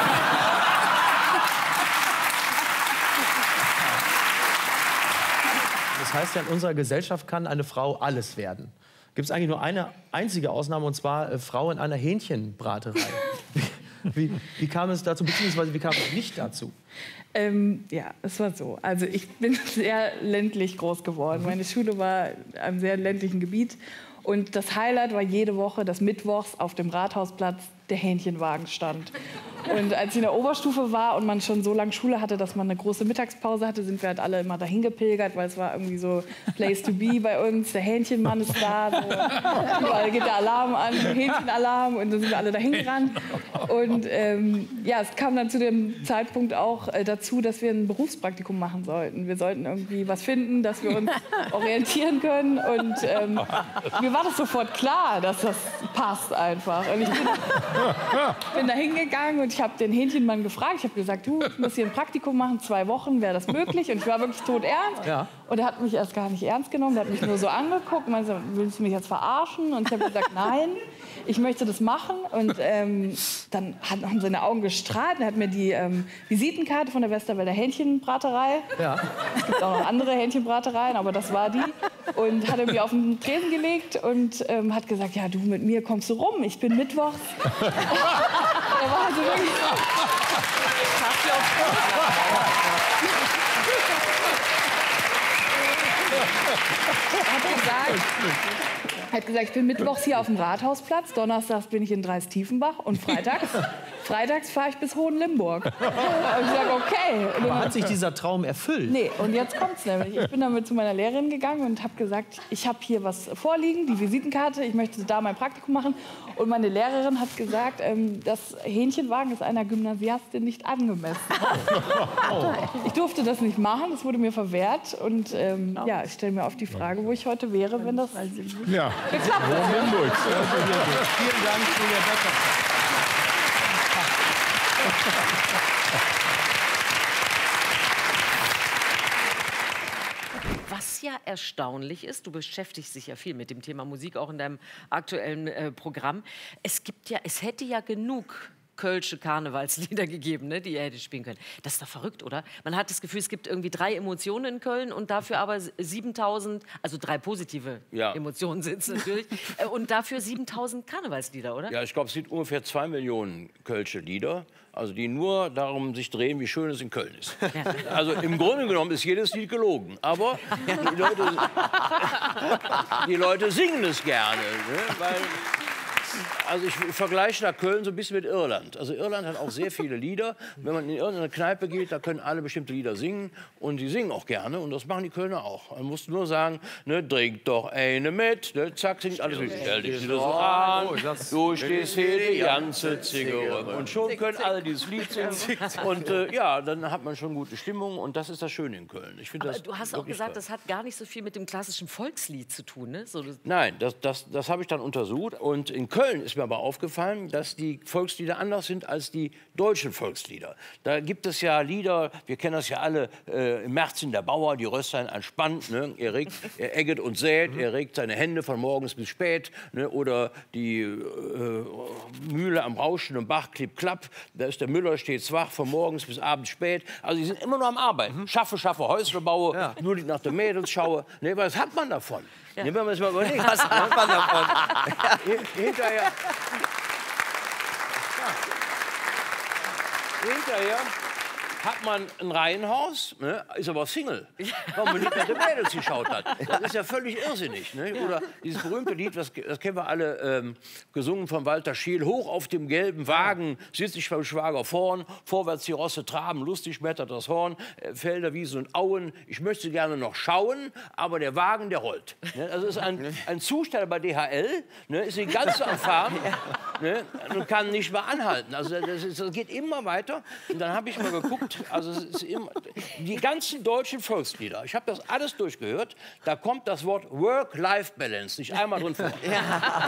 Speaker 3: Das heißt ja, in unserer Gesellschaft kann eine Frau alles werden. Gibt es eigentlich nur eine einzige Ausnahme, und zwar äh, Frau in einer Hähnchenbraterei. wie, wie, wie kam es dazu, beziehungsweise wie kam es nicht dazu?
Speaker 20: Ähm, ja, es war so. Also ich bin sehr ländlich groß geworden. Meine Schule war in einem sehr ländlichen Gebiet. Und das Highlight war jede Woche, dass mittwochs auf dem Rathausplatz der Hähnchenwagen stand. Und als ich in der Oberstufe war und man schon so lange Schule hatte, dass man eine große Mittagspause hatte, sind wir halt alle immer dahin gepilgert, weil es war irgendwie so Place to be bei uns. Der Hähnchenmann ist da, so. Überall geht der Alarm an, Hähnchenalarm, und dann sind wir alle dahin gerannt. Und ähm, ja, es kam dann zu dem Zeitpunkt auch äh, dazu, dass wir ein Berufspraktikum machen sollten. Wir sollten irgendwie was finden, dass wir uns orientieren können. Und ähm, mir war das sofort klar, dass das passt einfach. Und ich bin, bin da hingegangen und ich habe den Hähnchenmann gefragt. Ich habe gesagt, du, ich muss hier ein Praktikum machen, zwei Wochen, wäre das möglich? Und ich war wirklich todernst.
Speaker 3: Ja.
Speaker 20: Und er hat mich erst gar nicht ernst genommen. Der hat mich nur so angeguckt und meinte, willst du mich jetzt verarschen? Und ich habe gesagt, nein, ich möchte das machen. Und ähm, dann haben seine Augen gestrahlt. Und er hat mir die ähm, Visitenkarte von der Westerwälder Hähnchenbraterei. Ja. Es gibt auch noch andere Hähnchenbratereien, aber das war die. Und hat er mir auf den Tresen gelegt und ähm, hat gesagt, ja, du, mit mir kommst du rum. Ich bin mittwochs. Er war also wirklich... Er hat gesagt, hat gesagt, ich bin mittwochs hier auf dem Rathausplatz, donnerstags bin ich in Dreis-Tiefenbach und freitags, freitags fahre ich bis Hohenlimburg. Und ich sage, okay. Und
Speaker 3: Aber
Speaker 20: dann-
Speaker 3: hat sich dieser Traum erfüllt?
Speaker 20: Nee, und jetzt kommt's nämlich. Ich bin damit zu meiner Lehrerin gegangen und habe gesagt, ich habe hier was vorliegen, die Visitenkarte, ich möchte da mein Praktikum machen. Und meine Lehrerin hat gesagt, ähm, das Hähnchenwagen ist einer Gymnasiastin nicht angemessen. Ich durfte das nicht machen, das wurde mir verwehrt. Und ähm, ja, ich stelle mir auf die Frage, wo ich heute wäre, wenn das
Speaker 14: Ja.
Speaker 20: geklappt hätte.
Speaker 14: Hohenlimburg.
Speaker 3: Vielen Dank, Julia Becker.
Speaker 2: Was ja erstaunlich ist, du beschäftigst dich ja viel mit dem Thema Musik, auch in deinem aktuellen äh, Programm. Es gibt ja, es hätte ja genug kölsche Karnevalslieder gegeben, ne, die ihr hättet spielen können. Das ist doch verrückt, oder? Man hat das Gefühl, es gibt irgendwie drei Emotionen in Köln und dafür aber siebentausend, also drei positive
Speaker 21: Ja.
Speaker 2: Emotionen sind es natürlich, äh, und dafür siebentausend Karnevalslieder, oder?
Speaker 21: Ja, ich glaube, es sind ungefähr zwei Millionen kölsche Lieder, also die nur darum sich drehen, wie schön es in Köln ist. Also im Grunde genommen ist jedes Lied gelogen, aber die Leute, die Leute singen es gerne, ne? Weil also ich, ich vergleiche da Köln so ein bisschen mit Irland. Also Irland hat auch sehr viele Lieder. Wenn man in irgendeine Kneipe geht, da können alle bestimmte Lieder singen. Und die singen auch gerne. Und das machen die Kölner auch. Man muss nur sagen, ne, trink doch eine mit. Ne, zack, singt alles mit. Stell dich wieder so an. Du stehst hier die ganze Zigarre. Und schon können alle dieses Lied singen. Und äh, ja, dann hat man schon gute Stimmung. Und das ist das Schöne in Köln. Ich finde
Speaker 2: Aber
Speaker 21: das
Speaker 2: du hast auch
Speaker 21: wirklich
Speaker 2: gesagt,
Speaker 21: toll.
Speaker 2: das hat gar nicht so viel mit dem klassischen Volkslied zu tun, ne? So, das-
Speaker 21: Nein, das, das, das habe ich dann untersucht. Und in Köln ist mir aber aufgefallen, dass die Volkslieder anders sind als die deutschen Volkslieder. Da gibt es ja Lieder, wir kennen das ja alle, äh, im März in der Bauer, die Rösser entspannt, ne? er, regt, er egget und sät, er regt seine Hände von morgens bis spät, ne? Oder die äh, Mühle am rauschenden Bach, klipp, klapp, da ist der Müller stets wach, von morgens bis abends spät. Also die sind immer nur am Arbeiten. Schaffe, schaffe, Häusle baue, nur die nach den Mädels schaue. Ne, was hat man davon?
Speaker 2: Ja.
Speaker 21: Ne, wenn man es mal überlegt.
Speaker 2: Was hat man davon?
Speaker 21: Hin- Hinterher. Hinterher hat man ein Reihenhaus, ne, ist aber Single, weil man nicht nach den Mädels geschaut hat. Das ist ja völlig irrsinnig. Ne? Oder dieses berühmte Lied, das, das kennen wir alle, ähm, gesungen von Walter Scheel. Hoch auf dem gelben Wagen sitze ich beim Schwager vorn, vorwärts die Rosse traben, lustig schmettert das Horn, äh, Felder, Wiesen und Auen. Ich möchte gerne noch schauen, aber der Wagen, der rollt. Ne? Also ist ein, ein Zusteller bei D H L, ne, ist die ganze am Fahren, ne, und kann nicht mehr anhalten. Also das, ist, das geht immer weiter. Und dann habe ich mal geguckt, also es ist immer, die ganzen deutschen Volkslieder, ich habe das alles durchgehört, da kommt das Wort Work-Life-Balance nicht einmal drin vor. Ja.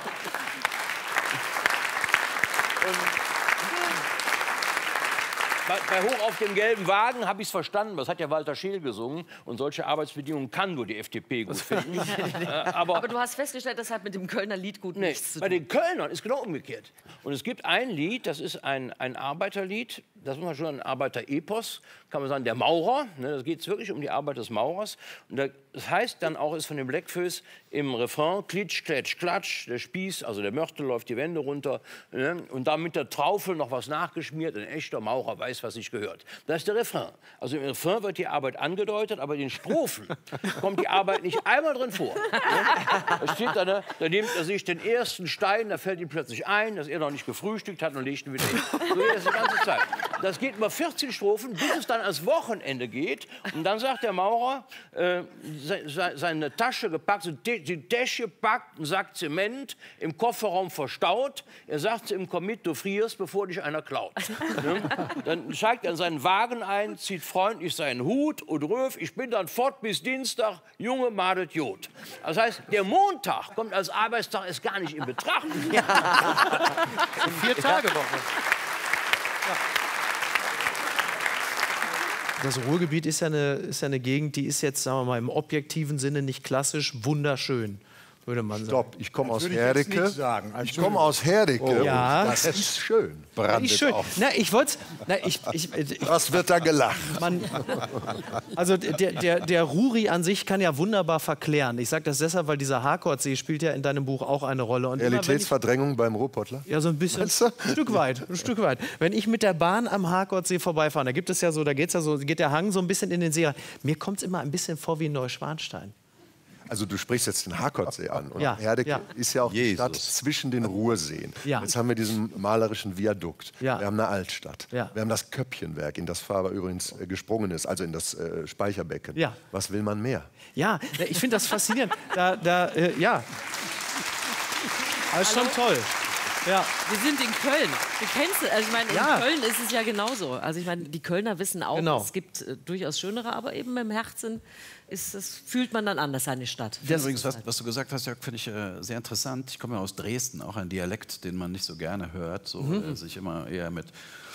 Speaker 21: Bei, bei Hoch auf dem gelben Wagen habe ich es verstanden, das hat ja Walter Scheel gesungen. Und solche Arbeitsbedingungen kann nur die F D P gut finden. äh, aber,
Speaker 2: Aber du hast festgestellt, das hat mit dem Kölner Lied gut
Speaker 21: nee,
Speaker 2: nichts zu
Speaker 21: bei
Speaker 2: tun.
Speaker 21: den Kölnern ist genau umgekehrt. Und es gibt ein Lied, das ist ein, ein Arbeiterlied, das muss man schon ein Arbeiterepos, kann man sagen, der Maurer. Ne, da geht es wirklich um die Arbeit des Maurers. Und da, das heißt dann auch, ist von den Blackfoes im Refrain, klitsch, kletsch, klatsch, der Spieß, also der Mörtel läuft die Wände runter. Ne, und da mit der Traufel noch was nachgeschmiert. Ein echter Maurer weiß, was sich gehört. Das ist der Refrain. Also im Refrain wird die Arbeit angedeutet, aber in den Strophen kommt die Arbeit nicht einmal drin vor. Ne? Da steht da, ne, da nimmt er sich den ersten Stein, da fällt ihm plötzlich ein, dass er noch nicht gefrühstückt hat und legt ihn wieder hin. So geht das die ganze Zeit. Das geht über vierzehn Strophen, bis es dann ans Wochenende geht. Und dann sagt der Maurer, äh, se, se, seine Tasche gepackt, so die, die Tasche gepackt, einen Sack Zement, im Kofferraum verstaut. Er sagt im Commit, du frierst, bevor dich einer klaut. Ne? Dann steigt er in seinen Wagen ein, zieht freundlich seinen Hut und ruft, ich bin dann fort bis Dienstag, Junge, madet Jod. Das heißt, der Montag kommt als Arbeitstag erst gar nicht in Betracht. Ja.
Speaker 3: Vier-Tage-Woche. Das Ruhrgebiet ist ja, eine, ist ja eine Gegend, die ist jetzt, sagen wir mal, im objektiven Sinne nicht klassisch wunderschön, würde man sagen.
Speaker 22: Stopp, ich komme aus
Speaker 17: würde ich jetzt
Speaker 22: Herdecke.
Speaker 17: nicht sagen.
Speaker 22: Ich komme aus Herdecke.
Speaker 17: Oh.
Speaker 22: und
Speaker 17: Ja.
Speaker 22: Das ist schön. Brand
Speaker 3: Ist
Speaker 22: ist
Speaker 3: schön.
Speaker 22: auch.
Speaker 3: Na, ich wollte ich, ich, ich,
Speaker 22: Was wird da gelacht?
Speaker 3: Man, also der, der, der Ruri an sich kann ja wunderbar verklären. Ich sage das deshalb, weil dieser Harkordsee spielt ja in deinem Buch auch eine Rolle. Und immer, wenn ich,
Speaker 22: Realitätsverdrängung beim Ruhrpottler?
Speaker 3: ja, so ein bisschen, ein Stück weit, ein Stück weit. Wenn ich mit der Bahn am Harkordsee vorbeifahre, da gibt es ja so, da geht's ja so, geht der Hang so ein bisschen in den See rein. Mir kommt es immer ein bisschen vor wie in Neuschwanstein.
Speaker 22: Also du sprichst jetzt den Harkordsee an. Und
Speaker 4: Ja,
Speaker 22: Herdecke
Speaker 4: ja.
Speaker 22: ist ja auch die Stadt zwischen den Ruhrseen.
Speaker 4: Ja.
Speaker 22: Jetzt haben wir diesen malerischen Viadukt.
Speaker 4: Ja.
Speaker 22: Wir haben eine Altstadt.
Speaker 4: Ja.
Speaker 22: Wir haben das Köppchenwerk, in das Faber übrigens äh, gesprungen ist, also in das äh, Speicherbecken.
Speaker 4: Ja.
Speaker 22: Was will man mehr?
Speaker 4: Ja, ich finde das faszinierend. Da, da, äh, ja. Das ist schon toll. Ja.
Speaker 2: Wir sind in Köln. Du kennst es. Also ich meine, in
Speaker 4: Ja.
Speaker 2: Köln ist es ja genauso. Also ich meine, die Kölner wissen auch,
Speaker 4: Genau.
Speaker 2: es gibt äh, durchaus schönere, aber eben im Herzen ist, das fühlt man dann anders, seine Stadt.
Speaker 5: Ja, übrigens, was, was du gesagt hast, Jörg, finde ich äh, sehr interessant. Ich komme ja aus Dresden, auch ein Dialekt, den man nicht so gerne hört, so
Speaker 4: Mhm.
Speaker 5: äh, sich immer eher mit,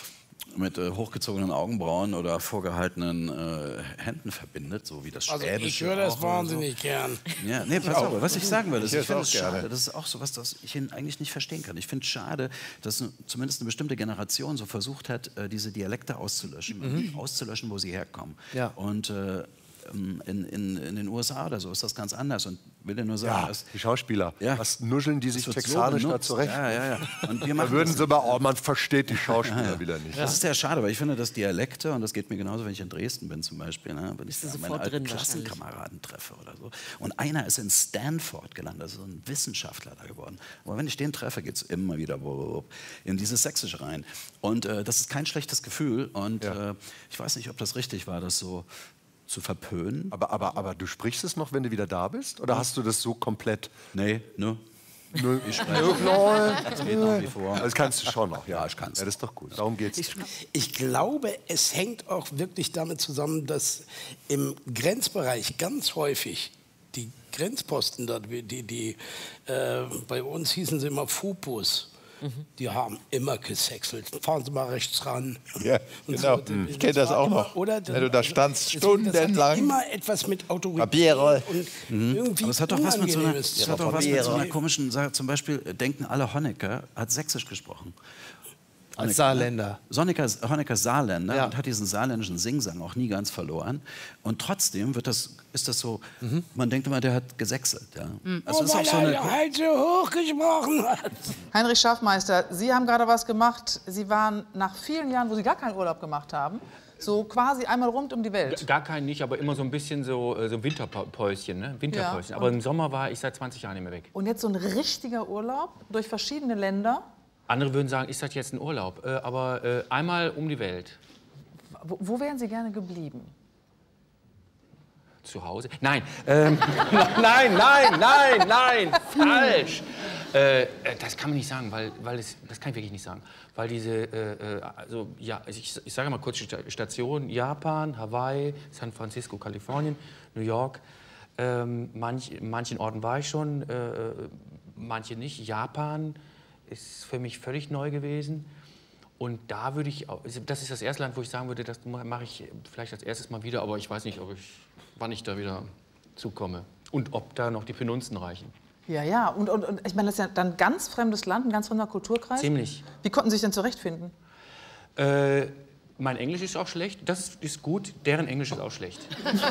Speaker 5: mit äh, hochgezogenen Augenbrauen oder vorgehaltenen äh, Händen verbindet, so wie das
Speaker 23: Also
Speaker 5: Schwäbische.
Speaker 23: ich höre das
Speaker 5: auch oder
Speaker 23: wahnsinnig gern.
Speaker 5: Ja, nee, pass
Speaker 23: Ich
Speaker 5: auf,
Speaker 23: auch.
Speaker 5: was ich sagen will, ist,
Speaker 22: Ich
Speaker 5: ich finde
Speaker 22: höre
Speaker 5: es
Speaker 22: es auch
Speaker 5: schade.
Speaker 22: gerne.
Speaker 5: Das ist auch so was, das ich eigentlich nicht verstehen kann. Ich finde es schade, dass eine- zumindest eine bestimmte Generation so versucht hat, äh, diese Dialekte auszulöschen,
Speaker 4: Mhm.
Speaker 5: auszulöschen, wo sie herkommen.
Speaker 4: Ja.
Speaker 5: Und äh, in, in, in den U S A oder so ist das ganz anders. Und will dir nur sagen,
Speaker 22: Ja,
Speaker 5: dass
Speaker 22: die Schauspieler.
Speaker 5: Ja.
Speaker 22: Was nuscheln die sich
Speaker 5: Das wird so
Speaker 22: texanisch da
Speaker 5: benutzt.
Speaker 22: zurecht?
Speaker 5: Ja, ja, ja. Und wir
Speaker 22: Da
Speaker 5: machen
Speaker 22: würden
Speaker 5: das
Speaker 22: sie mal, oh, man versteht die Schauspieler wieder nicht.
Speaker 5: Das ist sehr schade, weil ich finde, dass Dialekte, und das geht mir genauso, wenn ich in Dresden bin zum Beispiel, ne, wenn ich
Speaker 2: du
Speaker 5: da meine
Speaker 2: sofort
Speaker 5: alten
Speaker 2: drin wahrscheinlich.
Speaker 5: Klassenkameraden treffe oder so. Und einer ist in Stanford gelandet, also ein Wissenschaftler da geworden. Aber wenn ich den treffe, geht es immer wieder in dieses Sächsische rein. Und äh, das ist kein schlechtes Gefühl. Und äh, ich weiß nicht, ob das richtig war, das so zu verpönen.
Speaker 22: Aber, aber, aber du sprichst es noch, wenn du wieder da bist? Oder hast du das so komplett?
Speaker 5: Nee, ne?
Speaker 22: Nö.
Speaker 5: Ich spreche.
Speaker 22: Das
Speaker 5: geht nach wie vor.
Speaker 22: Das kannst du schon noch, ja.
Speaker 5: Ja, ich kann's.
Speaker 22: Ja, das ist doch gut. Darum geht's.
Speaker 23: Ich, ich glaube, es hängt auch wirklich damit zusammen, dass im Grenzbereich ganz häufig die Grenzposten dort, die, die, äh, bei uns hießen sie immer Fupus. Die haben immer gesächselt. Fahren Sie mal rechts ran.
Speaker 22: Ja,
Speaker 23: Und
Speaker 22: genau.
Speaker 23: so.
Speaker 22: Ich kenne das
Speaker 23: war
Speaker 22: auch
Speaker 23: immer-
Speaker 22: noch.
Speaker 23: Oder?
Speaker 22: Wenn du da standst,
Speaker 23: Das- das hatte
Speaker 22: stundenlang.
Speaker 23: immer etwas mit Autorität
Speaker 22: Papiere.
Speaker 23: und
Speaker 5: Mhm.
Speaker 23: irgendwie
Speaker 5: Aber es hat doch was mit so einer,
Speaker 23: Unangenehmes
Speaker 5: es
Speaker 23: zu
Speaker 5: hat doch was
Speaker 23: tun.
Speaker 5: mit so einer komischen Sache. Zum Beispiel denken alle Honecker hat Sächsisch gesprochen.
Speaker 4: Als Saarländer.
Speaker 5: Honecker, Honecker ist Saarländer
Speaker 4: Ja.
Speaker 5: und hat diesen saarländischen Singsang auch nie ganz verloren. Und trotzdem wird das, ist das so, man denkt immer, der hat gesächselt. Ja. Also
Speaker 23: Oh,
Speaker 5: es ist auch
Speaker 23: weil
Speaker 5: so
Speaker 23: er
Speaker 5: eine,
Speaker 23: halt so hoch gesprochen hat.
Speaker 9: Heinrich Schaffmeister, Sie haben gerade was gemacht. Sie waren nach vielen Jahren, wo Sie gar keinen Urlaub gemacht haben, so quasi einmal rund um die Welt.
Speaker 15: Gar keinen nicht, aber immer so ein bisschen so, äh, so ein Winterpäuschen, ne? Winterpäuschen.
Speaker 9: Ja,
Speaker 15: Aber
Speaker 9: und-
Speaker 15: im Sommer war ich seit zwanzig Jahren nicht mehr weg.
Speaker 9: Und jetzt so ein richtiger Urlaub durch verschiedene Länder.
Speaker 15: Andere würden sagen, ist das jetzt ein Urlaub? Äh, aber äh, einmal um die Welt.
Speaker 9: Wo, wo wären Sie gerne geblieben?
Speaker 15: Zu Hause? Nein. Ähm, nein, nein, nein, nein, falsch. Äh, äh, das kann man nicht sagen, weil, weil es, das kann ich wirklich nicht sagen. Weil diese, äh, äh, also, ja, ich, ich sage mal kurz die Sta- Station, Japan, Hawaii, San Francisco, Kalifornien, New York. Ähm, manch, manchen Orten war ich schon, äh, manche nicht. Japan ist für mich völlig neu gewesen. Und da würde ich, auch- das ist das erste Land, wo ich sagen würde, das mache ich vielleicht als erstes mal wieder, aber ich weiß nicht, ob ich, wann ich da wieder zukomme. Und ob da noch die Finanzen reichen.
Speaker 9: Ja, ja. Und, und, und ich meine, das ist ja dann ein ganz fremdes Land, ein ganz fremder Kulturkreis.
Speaker 15: Ziemlich.
Speaker 9: Wie konnten Sie sich denn zurechtfinden?
Speaker 15: Äh, mein Englisch ist auch schlecht, das ist, ist gut, deren Englisch ist auch schlecht.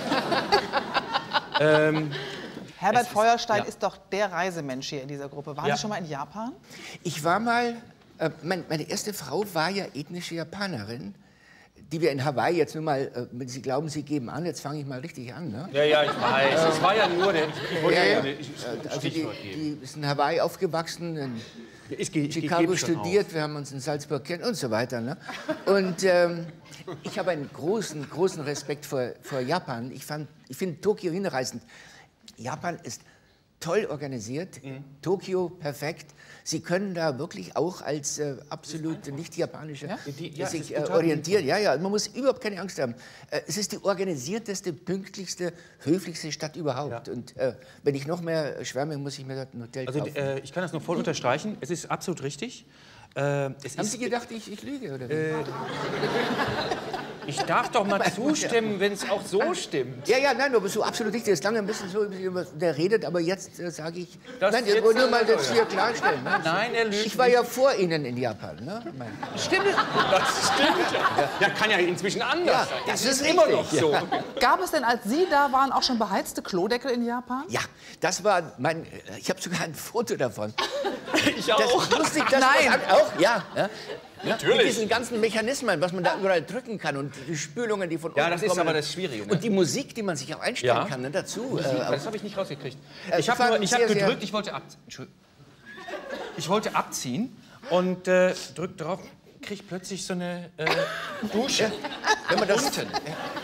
Speaker 15: ähm,
Speaker 9: Herbert
Speaker 15: Es ist-
Speaker 9: Feuerstein
Speaker 15: ja.
Speaker 9: ist doch der Reisemensch hier in dieser Gruppe. Waren
Speaker 15: Ja.
Speaker 9: Sie schon mal in Japan?
Speaker 24: Ich war mal, äh, mein, meine erste Frau war ja ethnische Japanerin, die wir in Hawaii jetzt nur mal, äh, wenn Sie glauben, Sie geben an, jetzt fange ich mal richtig an. Ne?
Speaker 15: Ja, ja, ich weiß. Es war ja nur der. Ich wollte
Speaker 24: Ja,
Speaker 15: ja
Speaker 24: ja.
Speaker 15: nur ein
Speaker 24: Also die,
Speaker 15: Stichwort geben.
Speaker 24: die ist in Hawaii aufgewachsen, in
Speaker 15: Ich geh- ich
Speaker 24: Chicago
Speaker 15: gebe schon
Speaker 24: studiert, wir haben uns in Salzburg kennen und so weiter. Ne? Und ähm, ich habe einen großen, großen Respekt vor, vor Japan. Ich, fand- ich finde Tokio hinreißend. Japan ist toll organisiert,
Speaker 15: Mhm.
Speaker 24: Tokio perfekt. Sie können da wirklich auch als äh, absolut nicht japanische
Speaker 15: Die- ja, es
Speaker 24: sich
Speaker 15: ist
Speaker 24: äh,
Speaker 15: total
Speaker 24: orientieren. Ja, ja, man muss überhaupt keine Angst haben. Äh, es ist die organisierteste, pünktlichste, höflichste Stadt überhaupt. Und äh, wenn ich noch mehr schwärme, muss ich mir dort ein Hotel
Speaker 15: Also
Speaker 24: kaufen.
Speaker 15: äh, ich kann das nur voll unterstreichen. Es ist absolut richtig. Äh, es
Speaker 24: Haben
Speaker 15: ist,
Speaker 24: Sie gedacht, ich, ich lüge? Oder wie?
Speaker 15: Äh, ich darf doch mal zustimmen, wenn es auch so stimmt.
Speaker 24: Ja, ja, nein, aber so absolut nicht. Der ist lange ein bisschen so, der redet, aber jetzt äh, sage ich.
Speaker 15: Das
Speaker 24: nein,
Speaker 15: jetzt
Speaker 24: ich wollte nur
Speaker 15: sagt
Speaker 24: mal
Speaker 15: er
Speaker 24: das
Speaker 15: doch,
Speaker 24: hier
Speaker 15: ja.
Speaker 24: klarstellen. Ne?
Speaker 15: Nein, er lügt
Speaker 24: Ich war
Speaker 15: nicht.
Speaker 24: ja vor Ihnen in Japan. Ne? Mein-
Speaker 9: Stimmt.
Speaker 15: Das stimmt ja. Ja, kann ja inzwischen anders
Speaker 24: Ja,
Speaker 15: sein.
Speaker 24: das
Speaker 15: Das
Speaker 24: ist
Speaker 15: ist immer
Speaker 24: richtig.
Speaker 15: noch so.
Speaker 24: Ja.
Speaker 9: Gab es denn, als Sie da waren, auch schon beheizte Klodeckel in Japan?
Speaker 24: Ja, das war mein. Ich habe sogar ein Foto davon.
Speaker 15: Ich auch.
Speaker 24: Das lustig, das
Speaker 9: Nein.
Speaker 24: was an- auch, ja. ja.
Speaker 15: Natürlich.
Speaker 24: Mit diesen ganzen Mechanismen, was man da überall drücken kann und die Spülungen, die von
Speaker 15: Ja,
Speaker 24: unten
Speaker 15: das ist
Speaker 24: kommen.
Speaker 15: aber das Schwierige, ne?
Speaker 24: Und die Musik, die man sich auch einstellen
Speaker 15: Ja.
Speaker 24: kann, ne, dazu.
Speaker 15: Musik,
Speaker 24: äh,
Speaker 15: das habe ich nicht rausgekriegt.
Speaker 24: Äh,
Speaker 15: Ich habe
Speaker 24: fand
Speaker 15: nur- ich hab
Speaker 24: sehr, sehr-
Speaker 15: gedrückt, ich wollte abziehen. Ich wollte abziehen und äh, drück drauf, krieg plötzlich so eine äh, Dusche.
Speaker 24: Wenn man das-
Speaker 15: unten.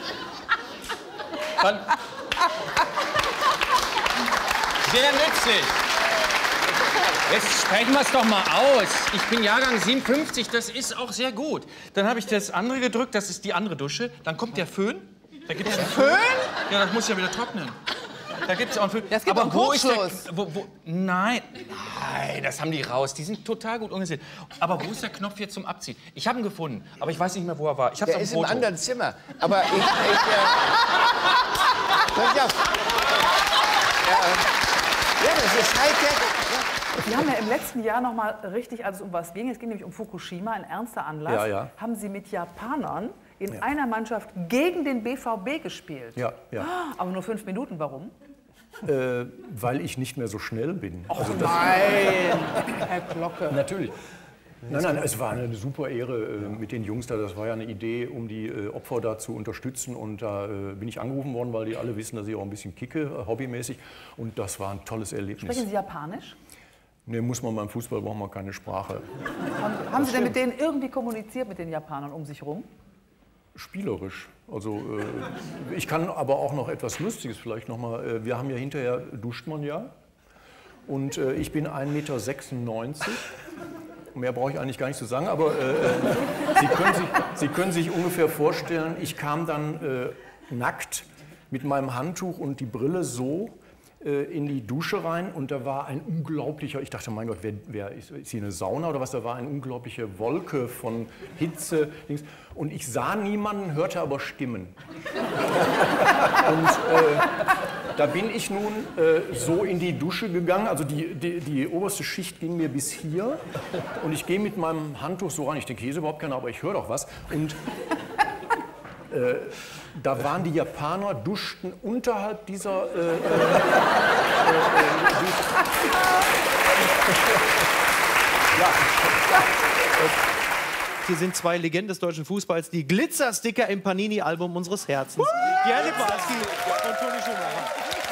Speaker 15: Dann sehr nützlich. Jetzt sprechen wir es doch mal aus. Ich bin Jahrgang siebenundfünfzig, das ist auch sehr gut. Dann habe ich das andere gedrückt, das ist die andere Dusche. Dann kommt der Föhn. Da gibt's
Speaker 24: Der
Speaker 15: einen
Speaker 24: Föhn?
Speaker 15: Ja, das muss ja wieder trocknen. Da gibt es auch einen Föhn.
Speaker 24: Das gibt
Speaker 15: Aber
Speaker 24: einen
Speaker 15: wo ist der,
Speaker 24: Kurzschluss.
Speaker 15: wo, wo, nein, nein, das haben die raus. Die sind total gut organisiert. Aber wo ist der Knopf jetzt zum Abziehen? Ich habe ihn gefunden, aber ich weiß nicht mehr, wo er war. Ich hab's
Speaker 24: Der
Speaker 15: auf
Speaker 24: ist
Speaker 15: dem
Speaker 24: im
Speaker 15: Foto.
Speaker 24: anderen Zimmer. Aber ich. ich äh, pass auf. Ja, das ist Hightech.
Speaker 9: Sie haben ja im letzten Jahr noch mal richtig, als es um was ging, es ging nämlich um Fukushima, ein ernster Anlass,
Speaker 1: Ja, ja.
Speaker 9: haben Sie mit Japanern in
Speaker 1: Ja.
Speaker 9: einer Mannschaft gegen den B V B gespielt.
Speaker 1: Ja, ja.
Speaker 9: Aber nur fünf Minuten, warum?
Speaker 1: Äh, weil ich nicht mehr so schnell bin.
Speaker 9: Och
Speaker 1: Also das-
Speaker 9: nein, Herr Glocke.
Speaker 1: Natürlich. Nein, nein, es war eine super Ehre äh, mit den Jungs da. Das war ja eine Idee, um die äh, Opfer da zu unterstützen. Und da äh, bin ich angerufen worden, weil die alle wissen, dass ich auch ein bisschen kicke, äh, hobbymäßig. Und das war ein tolles Erlebnis.
Speaker 9: Sprechen Sie Japanisch?
Speaker 1: Nee, muss man beim Fußball, braucht man keine Sprache.
Speaker 9: Haben, haben Sie denn mit denen irgendwie kommuniziert, mit den Japanern um sich rum?
Speaker 1: Spielerisch. Also äh, ich kann aber auch noch etwas Lustiges vielleicht noch mal. Äh, wir haben ja hinterher, duscht man ja. Und äh, ich bin ein Meter sechsundneunzig. Mehr brauche ich eigentlich gar nicht zu sagen, aber äh, Sie, können sich, Sie können sich ungefähr vorstellen, ich kam dann äh, nackt mit meinem Handtuch und die Brille so äh, in die Dusche rein und da war ein unglaublicher, ich dachte, mein Gott, wer, wer ist, ist hier eine Sauna oder was? Da war eine unglaubliche Wolke von Hitze. Dings. Und ich sah niemanden, hörte aber Stimmen. Und äh, da bin ich nun äh, so in die Dusche gegangen, also die, die, die oberste Schicht ging mir bis hier und ich gehe mit meinem Handtuch so rein, ich denke, hier ist überhaupt keiner, aber ich höre doch was. Und äh, da waren die Japaner, duschten unterhalb dieser... Äh, äh, äh,
Speaker 3: Ja. Hier sind zwei Legenden des deutschen Fußballs, die Glitzersticker im Panini-Album unseres Herzens. Gerd Littbarski und Toni Schumacher.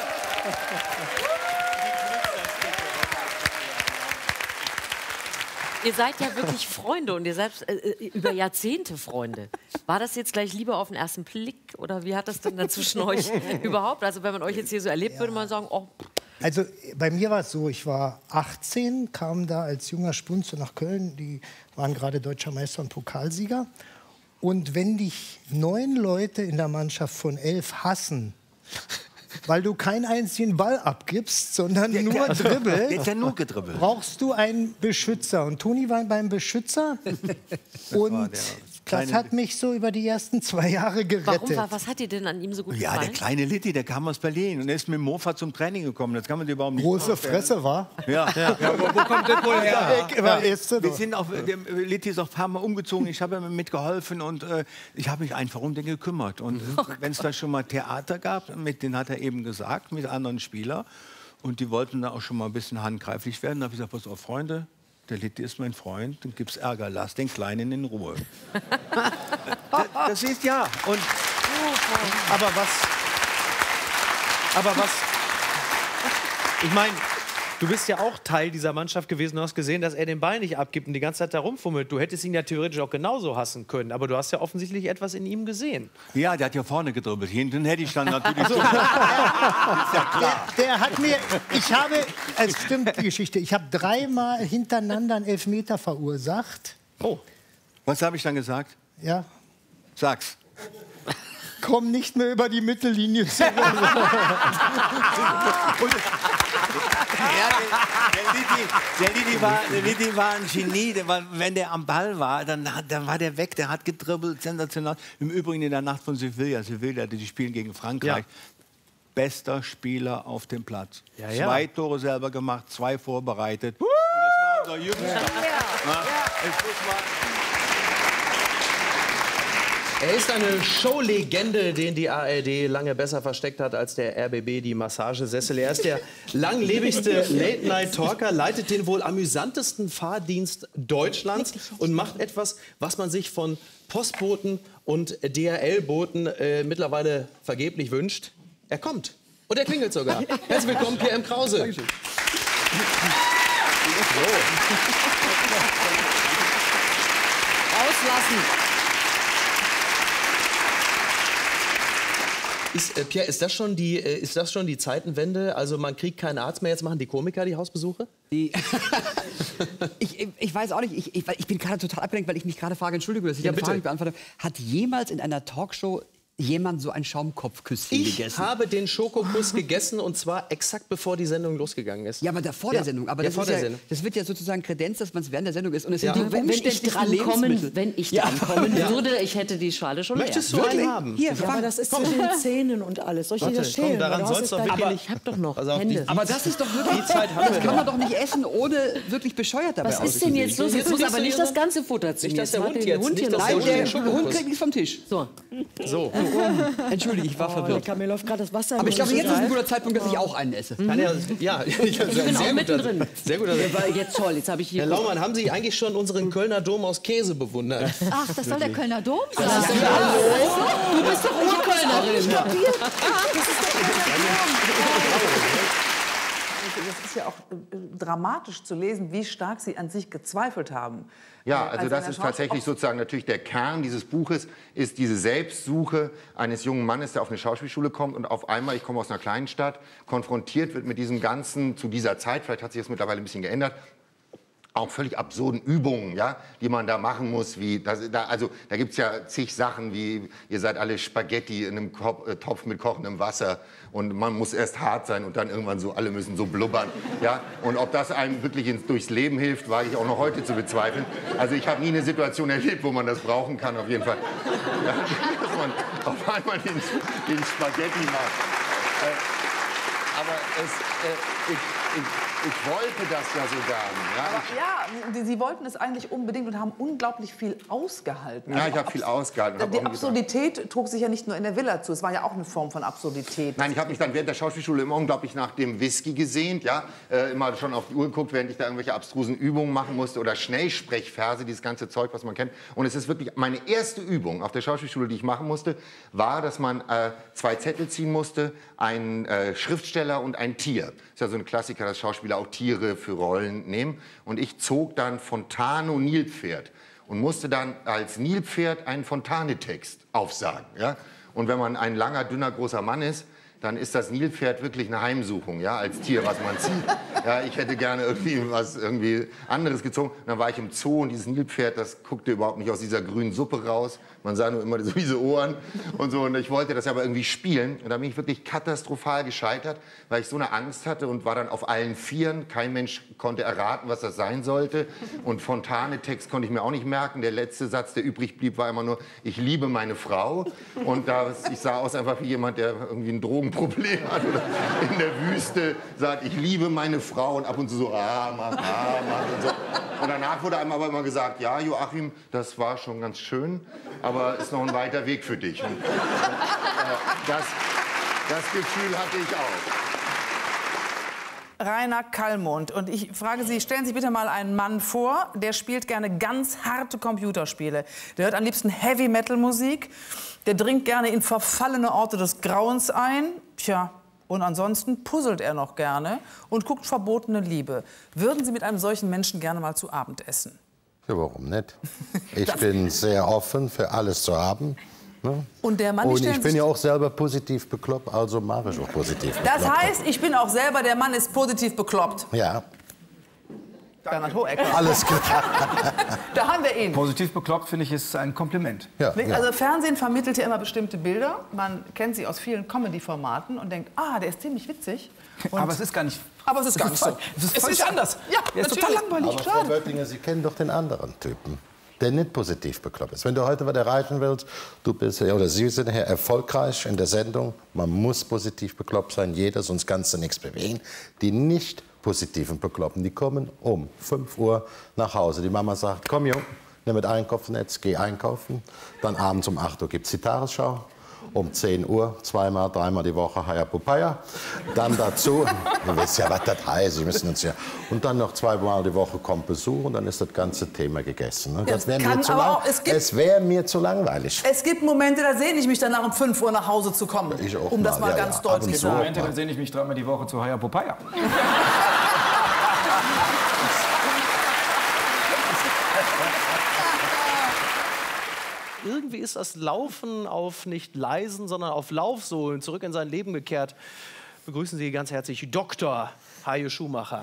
Speaker 2: Ihr seid ja wirklich Freunde und ihr seid äh, über Jahrzehnte Freunde. War das jetzt gleich Liebe auf den ersten Blick oder wie hat das denn dann zwischen euch überhaupt? Also wenn man euch jetzt hier so erlebt, würde man sagen, oh,
Speaker 17: Also bei mir war es so, ich war achtzehn, kam da als junger Spunze nach Köln. Die waren gerade Deutscher Meister und Pokalsieger. Und wenn dich neun Leute in der Mannschaft von elf hassen, weil du keinen einzigen Ball abgibst, sondern
Speaker 24: Der-
Speaker 17: nur
Speaker 24: der-
Speaker 17: dribbelst,
Speaker 24: der hat ja nur gedribbelt.
Speaker 17: brauchst du einen Beschützer. Und Toni war beim Beschützer. Und das
Speaker 2: kleine-
Speaker 17: hat mich so über die ersten zwei Jahre gerettet.
Speaker 2: warum, war- was hat dir denn an ihm so gut
Speaker 6: Ja, der
Speaker 2: gefallen?
Speaker 6: kleine Litti, der kam aus Berlin und er ist mit dem Mofa zum Training gekommen. Das kann man dir überhaupt nicht
Speaker 17: Große
Speaker 6: vorstellen.
Speaker 17: Fresse, war?
Speaker 6: Ja.
Speaker 17: Ja.
Speaker 6: Ja. Wo, wo kommt das wohl her?
Speaker 17: Ja, war Äste
Speaker 6: Wir
Speaker 17: doch.
Speaker 6: sind auf, der Litti ist auch ein paar Mal umgezogen. Ich habe ihm mitgeholfen und äh, ich habe mich einfach um den gekümmert. Und äh, wenn es da schon mal Theater gab, mit denen hat er eben gesagt, mit anderen Spielern, und die wollten da auch schon mal ein bisschen handgreiflich werden, da habe ich gesagt, pass auf, Freunde, der Litti ist mein Freund, dann gibt's Ärger, lass den Kleinen in Ruhe. Das ist ja. Und,
Speaker 3: aber was... Aber was... Ich meine, du bist ja auch Teil dieser Mannschaft gewesen. Du hast gesehen, dass er den Ball nicht abgibt und die ganze Zeit da rumfummelt. Du hättest ihn ja theoretisch auch genauso hassen können. Aber du hast ja offensichtlich etwas in ihm gesehen.
Speaker 6: Ja, der hat ja vorne gedribbelt. Hinten hätte ich dann natürlich...
Speaker 3: Also-
Speaker 17: Der, der hat mir, ich habe, es stimmt die Geschichte, ich habe dreimal hintereinander einen Elfmeter verursacht.
Speaker 6: Oh. Was habe ich dann gesagt?
Speaker 17: Ja.
Speaker 6: Sag's.
Speaker 17: Komm nicht mehr über die Mittellinie.
Speaker 6: Ja, der, der, Litti, der, Litti war, der Litti war ein Genie. Der war, wenn der am Ball war, dann, hat- dann war der weg. Der hat gedribbelt, sensationell. Im Übrigen in der Nacht von Sevilla. Sevilla, die spielen gegen Frankreich. Bester Spieler auf dem Platz.
Speaker 3: Ja, ja.
Speaker 6: Zwei Tore selber gemacht, zwei vorbereitet. Und das war unser Jüngster. Ja. Ja. Ja.
Speaker 4: Er ist eine Showlegende, den die A R D lange besser versteckt hat als der R B B die Massagesessel. Er ist der langlebigste Late-Night-Talker, leitet den wohl amüsantesten Fahrdienst Deutschlands und macht etwas, was man sich von Postboten und D H L-Boten äh, mittlerweile vergeblich wünscht. Er kommt. Und er klingelt sogar. Herzlich willkommen, Pierre M. Krause. Dankeschön.
Speaker 2: Auslassen.
Speaker 4: Ist, äh, Pierre, ist das, schon die, äh, ist das schon die Zeitenwende? Also man kriegt keinen Arzt mehr, jetzt machen die Komiker die Hausbesuche?
Speaker 7: Die ich, ich weiß auch nicht, ich, ich, ich bin gerade total abgelenkt, weil ich mich gerade frage, Entschuldigung, dass ich
Speaker 4: Ja,
Speaker 7: eine
Speaker 4: bitte.
Speaker 7: Frage nicht beantworte. Hat jemals in einer Talkshow jemand so ein Schaumkopfküsschen
Speaker 4: Ich
Speaker 7: gegessen?
Speaker 4: habe den Schokokuss gegessen und zwar exakt bevor die Sendung losgegangen ist.
Speaker 7: Ja, aber da vor
Speaker 4: Ja.
Speaker 7: der Sendung. Aber
Speaker 4: ja,
Speaker 7: das,
Speaker 4: vor
Speaker 7: ist
Speaker 4: der
Speaker 7: ja,
Speaker 4: Sendung.
Speaker 7: das wird ja sozusagen Kredenz, dass man es während der Sendung ist. Und es
Speaker 4: Ja.
Speaker 7: sind die
Speaker 2: Wenn ich
Speaker 7: umständlichsten
Speaker 2: dran
Speaker 7: Lebensmittel.
Speaker 2: kommen, wenn ich
Speaker 7: Ja.
Speaker 2: dran kommen
Speaker 7: Ja.
Speaker 2: würde, ich hätte die Schale schon leer.
Speaker 4: Möchtest du einen haben?
Speaker 7: Hier,
Speaker 8: Ja,
Speaker 7: fang.
Speaker 8: aber das ist
Speaker 7: Komm.
Speaker 8: zwischen den Zähnen und alles. Soll ich dir
Speaker 4: Warte,
Speaker 8: das
Speaker 4: komm,
Speaker 8: schälen?
Speaker 4: daran
Speaker 8: Weil du hast
Speaker 4: soll's
Speaker 8: jetzt
Speaker 4: doch
Speaker 8: gleich-
Speaker 4: wirklich
Speaker 2: Aber
Speaker 4: nicht-
Speaker 2: ich habe doch noch
Speaker 4: Pass auf,
Speaker 2: Hände.
Speaker 4: die-
Speaker 7: Aber das ist doch wirklich,
Speaker 4: Die Zeit haben
Speaker 7: das
Speaker 4: wir
Speaker 7: kann
Speaker 4: noch.
Speaker 7: man doch nicht essen, ohne wirklich bescheuert dabei
Speaker 2: Was ist
Speaker 7: auszusehen.
Speaker 2: denn jetzt los? Jetzt muss aber nicht das ganze Futter ziehen.
Speaker 4: Nicht, dass der
Speaker 2: Jetzt
Speaker 4: Hund
Speaker 2: warte,
Speaker 4: jetzt-
Speaker 2: Hund
Speaker 4: nicht,
Speaker 2: hier
Speaker 4: dass der
Speaker 2: rein.
Speaker 4: Hund
Speaker 7: Der
Speaker 4: den Schokokuss-
Speaker 7: Hund kriegt nichts vom Tisch.
Speaker 2: So.
Speaker 4: So.
Speaker 7: Entschuldige, ich war
Speaker 8: Oh,
Speaker 7: verwirrt.
Speaker 8: lecker, mir läuft gerade das Wasser.
Speaker 7: Aber ich
Speaker 8: im
Speaker 7: glaube,
Speaker 8: Mund.
Speaker 7: jetzt ist ein guter Zeitpunkt, dass ich auch einen esse.
Speaker 4: Kann ja, ja, ich
Speaker 2: Ich bin auch mittendrin.
Speaker 4: Sehr gut.
Speaker 2: Ja, weil jetzt toll, jetzt habe ich hier...
Speaker 4: Herr Laumann, haben Sie eigentlich schon unseren Kölner Dom aus Käse bewundert?
Speaker 10: Ach, das soll der Kölner Dom sein.
Speaker 2: Das ist doch hallo. Du bist doch Urkölnerin.
Speaker 9: Das ist ja auch äh, dramatisch zu lesen, wie stark Sie an sich gezweifelt haben.
Speaker 22: Ja,
Speaker 9: Äh,
Speaker 22: also
Speaker 9: als
Speaker 22: das
Speaker 9: eine
Speaker 22: ist
Speaker 9: Schauspiel-
Speaker 22: tatsächlich sozusagen natürlich der Kern dieses Buches, ist diese Selbstsuche eines jungen Mannes, der auf eine Schauspielschule kommt und auf einmal, ich komme aus einer kleinen Stadt, konfrontiert wird mit diesem ganzen, zu dieser Zeit, vielleicht hat sich das mittlerweile ein bisschen geändert, auch völlig absurden Übungen, ja, die man da machen muss. Wie, das, da, also, da gibt es ja zig Sachen, wie ihr seid alle Spaghetti in einem Ko äh, Topf mit kochendem Wasser und man muss erst hart sein und dann irgendwann so, alle müssen so blubbern. Ja? Und ob das einem wirklich ins, durchs Leben hilft, wage ich auch noch heute zu bezweifeln. Also ich habe nie eine Situation erlebt, wo man das brauchen kann, auf jeden Fall. Ja, dass man auf einmal den, den Spaghetti macht. Äh, aber es, äh, ich, ich, ich wollte das ja so gerne. Ja?
Speaker 9: Ja, die- Sie wollten es eigentlich unbedingt und haben unglaublich viel ausgehalten.
Speaker 22: Ja,
Speaker 9: Also
Speaker 22: ich habe viel ausgehalten. hab
Speaker 9: Die
Speaker 22: auch gesagt-
Speaker 9: Absurdität trug sich ja nicht nur in der Villa zu, es war ja auch eine Form von Absurdität.
Speaker 22: Nein, ich habe mich dann während der Schauspielschule immer unglaublich nach dem Whisky gesehnt, ja, äh, immer schon auf die Uhr geguckt, während ich da irgendwelche abstrusen Übungen machen musste oder Schnellsprechverse, dieses ganze Zeug, was man kennt. Und es ist wirklich meine erste Übung auf der Schauspielschule, die ich machen musste, war, dass man äh, zwei Zettel ziehen musste, einen äh, Schriftsteller und ein Tier. Ist ja so ein Klassiker, dass Schauspieler auch Tiere für Rollen nehmen. Und ich zog dann Fontano Nilpferd und musste dann als Nilpferd einen Fontane-Text aufsagen, ja. Und wenn man ein langer, dünner, großer Mann ist, dann ist das Nilpferd wirklich eine Heimsuchung, ja, als Tier, was man zieht. Ja, ich hätte gerne irgendwie was irgendwie anderes gezogen. Und dann war ich im Zoo und dieses Nilpferd, das guckte überhaupt nicht aus dieser grünen Suppe raus. Man sah nur immer so diese Ohren und so. Und ich wollte das aber irgendwie spielen. Und da bin ich wirklich katastrophal gescheitert, weil ich so eine Angst hatte und war dann auf allen Vieren. Kein Mensch konnte erraten, was das sein sollte. Und Fontane-Text konnte ich mir auch nicht merken. Der letzte Satz, der übrig blieb, war immer nur, ich liebe meine Frau. Und da, ich sah aus einfach wie jemand, der irgendwie ein Drogenproblem hat oder in der Wüste sagt, ich liebe meine Frau und ab und zu so, ah, mach, ah, mach und so. Und danach wurde einem aber immer gesagt, ja, Joachim, das war schon ganz schön, aber ist noch ein weiter Weg für dich. Und, äh, das, das Gefühl hatte ich auch.
Speaker 9: Rainer Kallmund. Und ich frage Sie, stellen Sie bitte mal einen Mann vor, der spielt gerne ganz harte Computerspiele. Der hört am liebsten Heavy-Metal-Musik. Der dringt gerne in verfallene Orte des Grauens ein. Tja, und ansonsten puzzelt er noch gerne und guckt verbotene Liebe. Würden Sie mit einem solchen Menschen gerne mal zu Abend essen?
Speaker 11: Ja, warum nicht? Ich bin sehr offen für alles zu haben. Ne?
Speaker 9: Und der Mann, die
Speaker 11: Und
Speaker 9: stellen
Speaker 11: ich bin
Speaker 9: sich-
Speaker 11: ja auch selber positiv bekloppt, also mache ich auch positiv bekloppt.
Speaker 9: Das heißt, ich bin auch selber, der Mann ist positiv bekloppt.
Speaker 11: Ja,
Speaker 9: Bernhard Hohecker.
Speaker 11: alles klar.
Speaker 9: Da haben wir ihn.
Speaker 25: Positiv bekloppt, finde ich, ist ein Kompliment.
Speaker 11: Ja,
Speaker 9: Also Fernsehen vermittelt ja immer bestimmte Bilder. Man kennt sie aus vielen Comedy-Formaten und denkt, ah, der ist ziemlich witzig. Und
Speaker 25: Aber es ist gar nicht.
Speaker 9: Aber es ist gar nicht so.
Speaker 25: Es ist,
Speaker 9: Es
Speaker 25: völlig
Speaker 9: ist
Speaker 25: anders.
Speaker 9: Ja,
Speaker 25: Der ist
Speaker 9: natürlich.
Speaker 25: total langweilig.
Speaker 11: Aber Frau Böttinger, Sie kennen doch den anderen Typen, der nicht positiv bekloppt ist. Wenn du heute was erreichen willst, du bist, oder Sie sind hier erfolgreich in der Sendung, man muss positiv bekloppt sein, jeder, sonst kannst du nichts bewegen. Die nicht positiven Bekloppten, die kommen um fünf Uhr nach Hause. Die Mama sagt, komm Jung, nehme das Einkaufsnetz, gehe einkaufen. Dann abends um acht Uhr gibt es die Tagesschau. Um zehn Uhr, zweimal, dreimal die Woche Hayapupaya. Dann dazu, ihr wisst ja, was das heißt, wir müssen uns ja. Und dann noch zweimal die Woche kommt Besuch und dann ist das ganze Thema gegessen. Ne? Das wäre mir, zu lang,
Speaker 12: es gibt,
Speaker 11: es wär mir zu langweilig.
Speaker 12: Es gibt Momente, da sehne ich mich danach, um fünf Uhr nach Hause zu kommen.
Speaker 11: Ich auch
Speaker 12: um das mal
Speaker 11: ja,
Speaker 12: ganz
Speaker 11: ja,
Speaker 12: deutlich zu sagen.
Speaker 25: Momente, da sehne ich mich dreimal die Woche zu Hayapupaya.
Speaker 3: Irgendwie ist das Laufen auf nicht leisen, sondern auf Laufsohlen zurück in sein Leben gekehrt. Begrüßen Sie ganz herzlich Doktor Hajo Schumacher.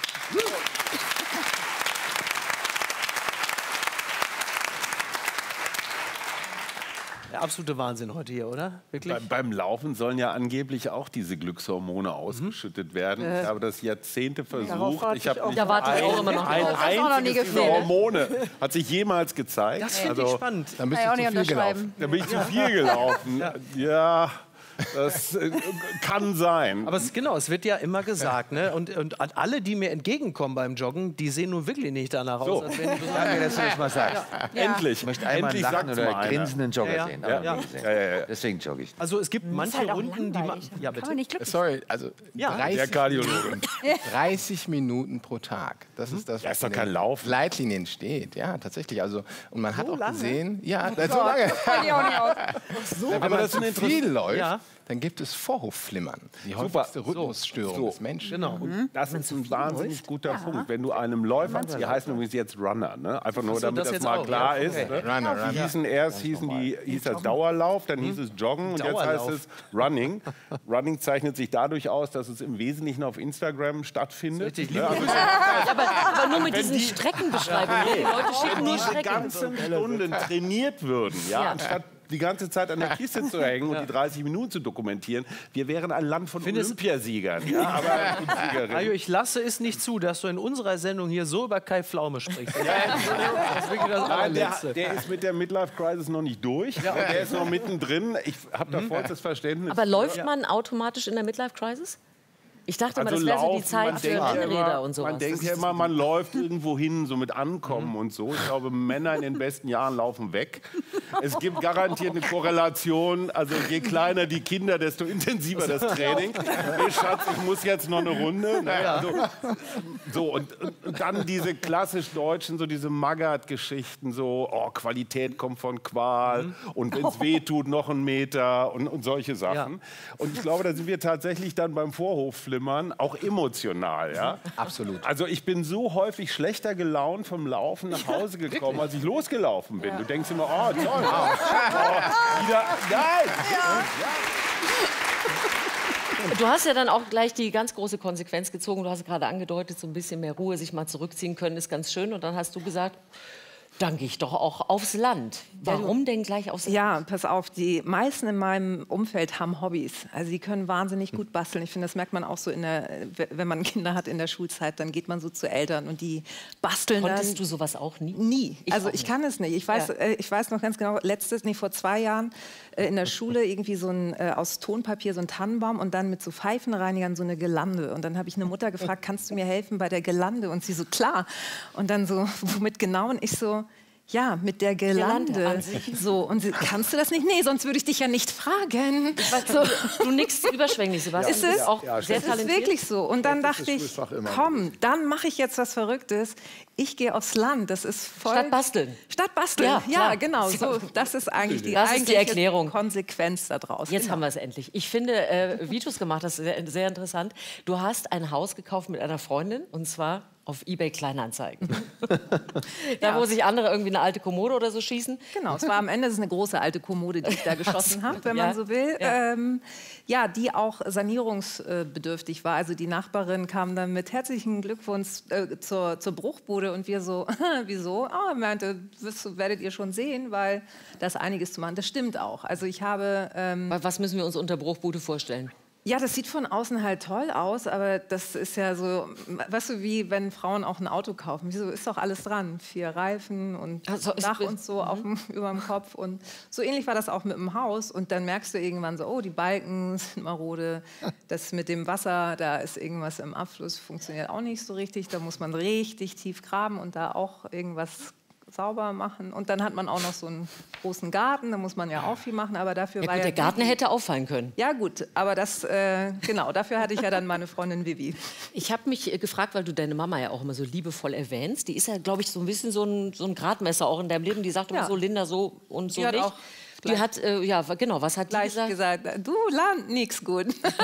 Speaker 3: Der absolute Wahnsinn heute hier, oder? Wirklich?
Speaker 13: Be beim Laufen sollen ja angeblich auch diese Glückshormone ausgeschüttet werden.
Speaker 3: Äh.
Speaker 13: Ich habe das Jahrzehnte
Speaker 3: Darauf
Speaker 13: versucht.
Speaker 3: warte
Speaker 13: Ich habe
Speaker 3: ich auch.
Speaker 13: nicht
Speaker 3: Da warte ich
Speaker 13: ein,
Speaker 3: auch immer noch
Speaker 13: ein
Speaker 3: drauf. Das hat auch noch nie
Speaker 13: einziges
Speaker 3: gefehlt.
Speaker 13: Hormone hat sich jemals gezeigt.
Speaker 3: Das finde ich spannend.
Speaker 13: Dann bist
Speaker 3: Kann
Speaker 13: du
Speaker 3: ich auch
Speaker 13: zu
Speaker 3: nicht
Speaker 13: viel gelaufen.
Speaker 3: unterschreiben.
Speaker 13: Da bin ich zu
Speaker 3: Ja.
Speaker 13: viel gelaufen. Ja. Das äh, kann sein.
Speaker 3: Aber es, genau, es wird ja immer gesagt, ne? Und, und alle, die mir entgegenkommen beim Joggen, die sehen nun wirklich nicht danach
Speaker 13: So.
Speaker 3: aus, als wenn die
Speaker 13: Danke, dass du das mal sagst.
Speaker 3: Ja.
Speaker 13: Endlich.
Speaker 16: Ich möchte einmal
Speaker 13: Endlich
Speaker 16: einen lachen
Speaker 13: sagt's
Speaker 16: oder
Speaker 13: mal einer.
Speaker 16: grinsenden Jogger
Speaker 3: Ja,
Speaker 16: sehen.
Speaker 3: ja,
Speaker 16: aber
Speaker 3: ja.
Speaker 16: nicht sehen.
Speaker 13: Ja, ja, ja.
Speaker 16: Deswegen jogge ich.
Speaker 3: Also es gibt
Speaker 10: Das ist
Speaker 3: manche
Speaker 10: halt auch
Speaker 3: Runden, die man...
Speaker 10: langweilig.
Speaker 3: Ja, bitte.
Speaker 10: Kann man nicht glücklich
Speaker 18: Sorry, also
Speaker 3: Ja,
Speaker 18: dreißig,
Speaker 13: der Kardiologe.
Speaker 18: dreißig Minuten pro Tag. Das ist das,
Speaker 13: Ja,
Speaker 18: was
Speaker 13: ist doch
Speaker 18: in
Speaker 13: kein
Speaker 18: den
Speaker 13: Laufen.
Speaker 18: Leitlinien steht. Ja, tatsächlich. Also, und man hat
Speaker 3: So
Speaker 18: auch
Speaker 3: lange?
Speaker 18: gesehen, ja,
Speaker 3: Oh
Speaker 18: das so
Speaker 3: Gott,
Speaker 18: lange.
Speaker 3: das halte ich auch nicht aus.
Speaker 18: Wenn
Speaker 13: Aber
Speaker 18: man
Speaker 13: das ist
Speaker 18: zu
Speaker 13: ein
Speaker 18: viel
Speaker 13: Interess-
Speaker 18: läuft,
Speaker 13: Ja.
Speaker 18: dann gibt es Vorhofflimmern. Die
Speaker 13: Super.
Speaker 18: häufigste Rhythmusstörung
Speaker 13: So.
Speaker 18: des Menschen.
Speaker 3: Genau.
Speaker 13: Und das ist ein wahnsinnig guter Punkt. Wenn du einem Läufer, die heißen übrigens jetzt Runner, ne? Einfach nur,
Speaker 3: Ach so,
Speaker 13: damit
Speaker 3: das
Speaker 13: das,
Speaker 3: jetzt
Speaker 13: mal
Speaker 3: auch,
Speaker 13: klar
Speaker 3: ja.
Speaker 13: ist.
Speaker 3: Okay.
Speaker 13: Ne?
Speaker 18: Runner,
Speaker 13: Die
Speaker 18: Runner.
Speaker 13: hießen erst hießen die, hieß das Dauerlauf, dann hieß es Joggen und jetzt
Speaker 3: Dauerlauf.
Speaker 13: heißt es Running. Running zeichnet sich dadurch aus, dass es im Wesentlichen auf Instagram stattfindet.
Speaker 3: Richtig,
Speaker 13: Ne? Also,
Speaker 2: Ja, aber, aber nur mit
Speaker 13: Wenn
Speaker 2: diesen
Speaker 13: die-
Speaker 2: Streckenbeschreibungen. Die Leute schicken
Speaker 13: wenn
Speaker 2: nur
Speaker 13: diese
Speaker 2: Strecken.
Speaker 13: ganzen Stunden trainiert würden, ja,
Speaker 2: Ja.
Speaker 13: anstatt die ganze Zeit an der Kiste zu hängen und die dreißig Minuten zu dokumentieren, wir wären ein Land von
Speaker 3: Findest-
Speaker 13: Olympiasiegern. Ja, aber und Siegerinnen.
Speaker 3: Ajo, ich lasse es nicht zu, dass du in unserer Sendung hier so über Kai Pflaume sprichst. Das ist wirklich das
Speaker 13: Nein, der,
Speaker 3: Allerletzte.
Speaker 13: der ist mit der Midlife-Crisis noch nicht durch.
Speaker 3: Ja, okay.
Speaker 13: Der ist noch mittendrin. Ich habe da vollstes Verständnis.
Speaker 2: Aber läuft
Speaker 13: für.
Speaker 2: man automatisch in der Midlife-Crisis? Ich dachte immer,
Speaker 13: Also
Speaker 2: das wäre so die
Speaker 13: laufen,
Speaker 2: Zeit
Speaker 13: man
Speaker 2: für
Speaker 13: denkt ja
Speaker 2: Rennräder
Speaker 13: immer-
Speaker 2: und sowas.
Speaker 13: Man denkt
Speaker 2: Das
Speaker 13: ja
Speaker 2: ist-
Speaker 13: immer, man läuft irgendwo hin, so mit Ankommen und so. Ich glaube, Männer in den besten Jahren laufen weg. Es gibt garantiert eine Korrelation. Also je kleiner die Kinder, desto intensiver das Training. Hey, Schatz, ich muss jetzt noch eine Runde. Ne? Also, so, und, und, und dann diese klassisch deutschen, so diese Magath-Geschichten, so, oh, Qualität kommt von Qual und wenn es weh tut, noch ein Meter und, und solche Sachen. Und ich glaube, da sind wir tatsächlich dann beim Vorhofflimmern auch emotional. Ja?
Speaker 18: Absolut.
Speaker 13: Also ich bin so häufig schlechter gelaunt vom Laufen nach Hause gekommen, als ich losgelaufen bin. Du denkst immer, oh toll, oh, wieder, nein.
Speaker 2: Du hast ja dann auch gleich die ganz große Konsequenz gezogen. Du hast gerade angedeutet, so ein bisschen mehr Ruhe, sich mal zurückziehen können, ist ganz schön. Und dann hast du gesagt, dann gehe ich doch auch aufs Land. Warum denn gleich aufs Land?
Speaker 19: Ja, pass auf, die meisten in meinem Umfeld haben Hobbys. Also die können wahnsinnig gut basteln. Ich finde, das merkt man auch so, in der, wenn man Kinder hat in der Schulzeit, dann geht man so zu Eltern und die basteln dann.
Speaker 2: Konntest du sowas auch nie?
Speaker 19: Nie.
Speaker 2: Ich
Speaker 19: also
Speaker 2: auch
Speaker 19: ich
Speaker 2: nicht.
Speaker 19: kann es nicht. Ich weiß,
Speaker 2: Ja.
Speaker 19: äh, ich weiß noch ganz genau, letztes, nee, vor zwei Jahren äh, in der Schule irgendwie so ein, äh, aus Tonpapier so ein Tannenbaum und dann mit so Pfeifenreinigern so eine Girlande. Und dann habe ich eine Mutter gefragt, kannst du mir helfen bei der Girlande? Und sie so, klar. Und dann so, womit genau? Und ich so, ja, mit der Girlande.
Speaker 2: Girlande an sich.
Speaker 19: So, und sie, kannst du das nicht? Nee, sonst würde ich dich ja nicht fragen.
Speaker 2: So. Du nickst überschwänglich, Sebastian.
Speaker 19: Ist
Speaker 2: Du
Speaker 19: es?
Speaker 2: bist auch
Speaker 19: Ja,
Speaker 2: sehr
Speaker 19: es ist
Speaker 2: talentiert.
Speaker 19: wirklich so. Und dann
Speaker 2: Schlechtes
Speaker 19: dachte ich,
Speaker 2: Schulfach immer.
Speaker 19: komm, dann mache ich jetzt was Verrücktes. Ich gehe aufs Land. Das ist voll...
Speaker 2: Statt basteln.
Speaker 19: Statt basteln,
Speaker 2: Ja,
Speaker 19: ja,
Speaker 2: klar.
Speaker 19: genau. So, das ist eigentlich die,
Speaker 2: Das ist die
Speaker 19: eigentliche
Speaker 2: Erklärung.
Speaker 19: Konsequenz daraus.
Speaker 2: Jetzt
Speaker 19: Genau.
Speaker 2: haben wir es endlich. Ich finde, äh, wie du es gemacht hast, sehr, sehr interessant. Du hast ein Haus gekauft mit einer Freundin und zwar auf eBay Kleinanzeigen. Da, wo sich andere irgendwie eine alte Kommode oder so schießen.
Speaker 19: Genau, es war am Ende es ist eine große alte Kommode, die ich da geschossen habe, wenn
Speaker 2: Ja.
Speaker 19: man so will.
Speaker 2: Ja.
Speaker 19: Ja. Ähm, ja, die auch sanierungsbedürftig war. Also die Nachbarin kam dann mit herzlichen Glückwunsch äh, zur, zur Bruchbude und wir so, wieso? Ah, meinte, das werdet ihr schon sehen, weil da ist einiges zu machen. Das stimmt auch. Also ich habe... Ähm,
Speaker 2: Was müssen wir uns unter Bruchbude vorstellen?
Speaker 19: Ja, das sieht von außen halt toll aus, aber das ist ja so, weißt du, wie wenn Frauen auch ein Auto kaufen. Wieso ist doch alles dran? Vier Reifen und
Speaker 2: Also, es
Speaker 19: Dach
Speaker 2: wird-
Speaker 19: und so auf dem, über dem Kopf. Und so ähnlich war das auch mit dem Haus. Und dann merkst du irgendwann so, oh, die Balken sind marode. Das mit dem Wasser, da ist irgendwas im Abfluss, funktioniert auch nicht so richtig. Da muss man richtig tief graben und da auch irgendwas sauber machen. Und dann hat man auch noch so einen großen Garten, da muss man ja auch viel machen. Aber dafür
Speaker 2: Ja,
Speaker 19: war
Speaker 2: gut,
Speaker 19: ja
Speaker 2: der Garten hätte auffallen können.
Speaker 19: Ja gut, aber das, äh, genau, dafür hatte ich ja dann meine Freundin Vivi.
Speaker 2: Ich habe mich äh, gefragt, weil du deine Mama ja auch immer so liebevoll erwähnst. Die ist ja, glaube ich, so ein bisschen so ein, so ein Gradmesser auch in deinem Leben. Die sagt immer
Speaker 19: Ja.
Speaker 2: so, Linda, so und so
Speaker 19: Die hat
Speaker 2: nicht.
Speaker 19: auch
Speaker 2: Die
Speaker 19: gleich-
Speaker 2: hat, äh, ja, genau, was hat die
Speaker 19: Gleich
Speaker 2: gesagt?
Speaker 19: gesagt, du lernt nichts gut.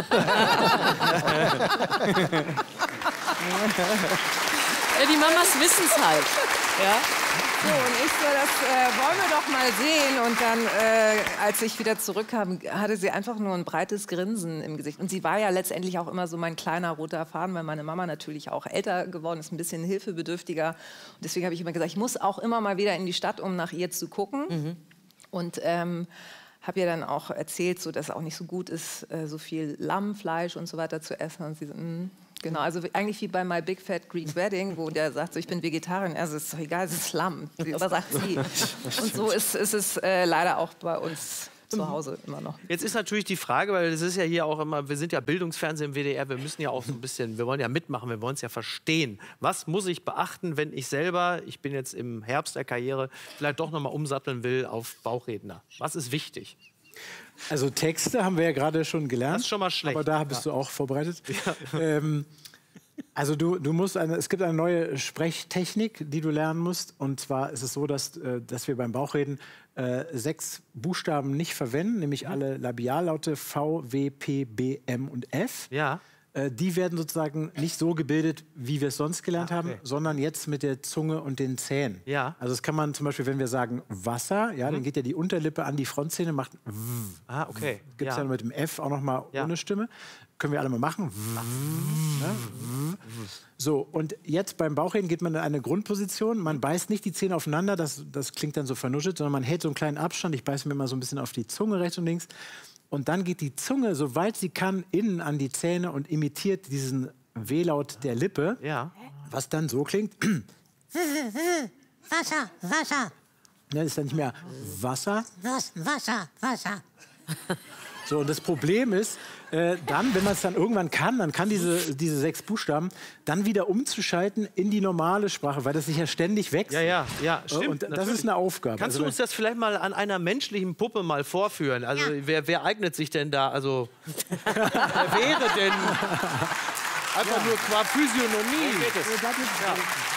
Speaker 2: Ja, die Mamas wissen es halt. Ja?
Speaker 19: So, und ich so, das äh, wollen wir doch mal sehen. Und dann, äh, als ich wieder zurückkam, hatte sie einfach nur ein breites Grinsen im Gesicht. Und sie war ja letztendlich auch immer so mein kleiner roter Faden, weil meine Mama natürlich auch älter geworden ist, ein bisschen hilfebedürftiger. Und deswegen habe ich immer gesagt, ich muss auch immer mal wieder in die Stadt, um nach ihr zu gucken.
Speaker 2: Mhm.
Speaker 19: Und ähm, habe ihr dann auch erzählt, so, dass es auch nicht so gut ist, äh, so viel Lammfleisch und so weiter zu essen. Und sie so, mm. Genau, also eigentlich wie bei My Big Fat Greek Wedding, wo der sagt, so, ich bin Vegetarier. Also es ist doch egal, es ist Lamm. Was sagt sie? Und so ist, ist es äh, leider auch bei uns zu Hause immer noch.
Speaker 3: Jetzt ist natürlich die Frage, weil das ist ja hier auch immer, wir sind ja Bildungsfernsehen im W D R, wir müssen ja auch so ein bisschen, wir wollen ja mitmachen, wir wollen es ja verstehen. Was muss ich beachten, wenn ich selber, ich bin jetzt im Herbst der Karriere, vielleicht doch nochmal umsatteln will auf Bauchredner? Was ist wichtig?
Speaker 5: Also Texte haben wir ja gerade schon gelernt.
Speaker 3: Das ist schon mal schlecht.
Speaker 5: Aber da bist
Speaker 3: Ja.
Speaker 5: du auch vorbereitet. Ähm, also du, du musst eine, es gibt eine neue Sprechtechnik, die du lernen musst. Und zwar ist es so, dass, äh, dass wir beim Bauchreden äh, sechs Buchstaben nicht verwenden, nämlich alle Labiallaute V, W, P, B, M und F.
Speaker 3: Ja.
Speaker 5: Äh, die werden sozusagen nicht so gebildet, wie wir es sonst gelernt
Speaker 3: Ah, okay.
Speaker 5: haben, sondern jetzt mit der Zunge und den Zähnen.
Speaker 3: Ja.
Speaker 5: Also das kann man zum Beispiel, wenn wir sagen Wasser, ja, dann geht ja die Unterlippe an die Frontzähne, macht W.
Speaker 3: Ah, okay.
Speaker 5: Gibt es
Speaker 3: Ja.
Speaker 5: ja mit dem F auch noch mal ohne Stimme. Können wir alle mal machen. Ne? So, und jetzt beim Bauchreden geht man in eine Grundposition. Man beißt nicht die Zähne aufeinander, das, das klingt dann so vernuschelt, sondern man hält so einen kleinen Abstand. Ich beiße mir mal so ein bisschen auf die Zunge rechts und links. Und dann geht die Zunge, soweit sie kann, innen an die Zähne und imitiert diesen W-Laut der Lippe,
Speaker 3: ja.
Speaker 5: was dann so klingt.
Speaker 14: Wasser, Wasser,
Speaker 5: Das ist dann nicht mehr Wasser.
Speaker 14: was, Wasser, Wasser.
Speaker 5: So, und das Problem ist, äh, dann, wenn man es dann irgendwann kann, dann kann diese, diese sechs Buchstaben dann wieder umzuschalten in die normale Sprache, weil das sich ja ständig wechselt.
Speaker 3: Ja, ja, ja,
Speaker 5: Äh,
Speaker 3: stimmt.
Speaker 5: Und das
Speaker 3: natürlich.
Speaker 5: ist eine Aufgabe.
Speaker 3: Kannst
Speaker 5: Also,
Speaker 3: du uns das vielleicht mal an einer menschlichen Puppe mal vorführen? Also wer, wer eignet sich denn da? Also wer wäre denn einfach nur qua Physiognomie? Ja.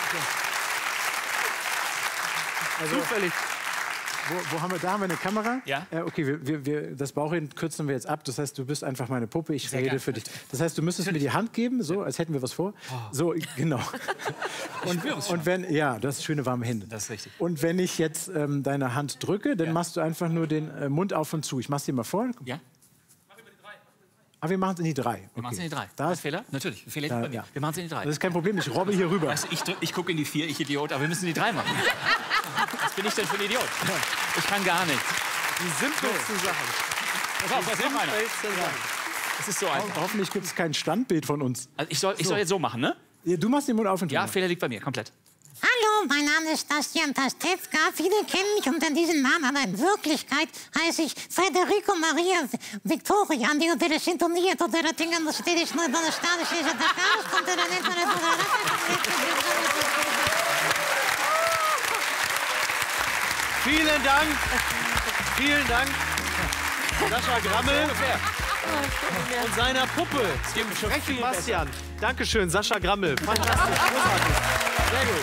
Speaker 5: Also,
Speaker 3: Zufällig.
Speaker 5: Wo, wo haben wir, da haben wir eine Kamera?
Speaker 15: Ja.
Speaker 5: Äh, okay, wir, wir, wir, das Bauchreden kürzen wir jetzt ab. Das heißt, du bist einfach meine Puppe, ich
Speaker 15: Sehr
Speaker 5: rede
Speaker 15: gern.
Speaker 5: für dich. Das heißt, du müsstest mir die Hand geben, so, als hätten wir was vor. So, genau. Und,
Speaker 15: spüre es schon.
Speaker 5: und wenn, ja, du hast schöne warme Hände.
Speaker 15: Das ist richtig.
Speaker 5: Und wenn ich jetzt ähm, deine Hand drücke, dann machst du einfach nur den äh, Mund auf und zu. Ich mach's dir mal vor.
Speaker 15: Ja?
Speaker 5: Aber wir machen es in die drei.
Speaker 15: Wir
Speaker 5: Okay.
Speaker 15: machen es in die drei.
Speaker 5: Da ist
Speaker 15: Fehler? Natürlich. Fehler liegt
Speaker 5: Ja,
Speaker 15: bei mir.
Speaker 5: ja.
Speaker 15: Wir machen es in die drei.
Speaker 5: Das ist kein Problem, ich robbe hier rüber.
Speaker 15: Weißt du, ich drück- ich gucke in die vier, ich Idiot, aber wir müssen die drei machen. Was bin ich denn für ein Idiot? Ich kann gar nichts.
Speaker 3: Die simpelsten Sachen.
Speaker 15: Pass auf, was noch einer?
Speaker 3: Simpelsten Sachen.
Speaker 15: Es ist so einfach.
Speaker 5: Ho hoffentlich gibt es kein Standbild von uns.
Speaker 15: Also ich soll, ich
Speaker 5: So.
Speaker 15: soll jetzt so machen, ne?
Speaker 5: Ja, du machst den Mund auf und zu.
Speaker 15: Ja, Fehler liegt bei mir, komplett.
Speaker 14: Hallo, mein Name ist Bastian Pastewka. Viele kennen mich unter diesem Namen, aber in Wirklichkeit heiße ich Federico Maria Victoria. Dio delle sintonie, tot della tingano stedisch, nur della stadisch, ist der Chaos, kommt der nicht mehr
Speaker 3: Vielen Dank. Vielen Dank. Sascha Grammel und seiner Puppe, dem frechen Bastian. Dankeschön, Sascha Grammel. Fantastisch, großartig. Sehr gut.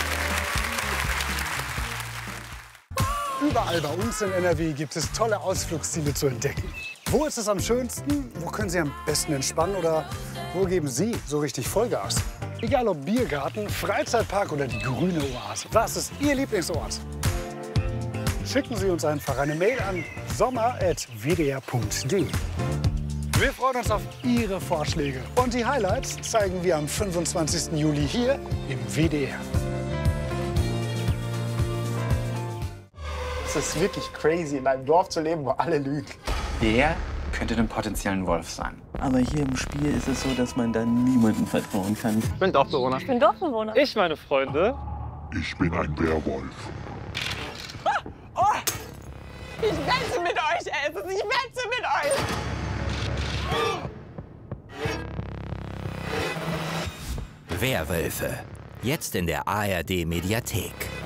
Speaker 16: Überall bei uns in N R W gibt es tolle Ausflugsziele zu entdecken. Wo ist es am schönsten? Wo können Sie am besten entspannen? Oder wo geben Sie so richtig Vollgas? Egal ob Biergarten, Freizeitpark oder die grüne Oase. Was ist Ihr Lieblingsort? Schicken Sie uns einfach eine Mail an sommer at w d r punkt d e. Wir freuen uns auf Ihre Vorschläge. Und die Highlights zeigen wir am fünfundzwanzigsten Juli hier im W D R.
Speaker 20: Es ist wirklich crazy, in einem Dorf zu leben, wo alle lügen.
Speaker 21: Der könnte ein potenziellen Wolf sein.
Speaker 26: Aber hier im Spiel ist es so, dass man dann niemandem vertrauen kann.
Speaker 20: Ich bin Dorfbewohner.
Speaker 27: Ich bin Dorfbewohner.
Speaker 20: Ich, meine Freunde.
Speaker 26: Ich bin ein Werwolf.
Speaker 27: Oh! Ich wette mit euch, Elvis! Ich wette mit euch!
Speaker 28: Werwölfe. Jetzt in der A R D Mediathek.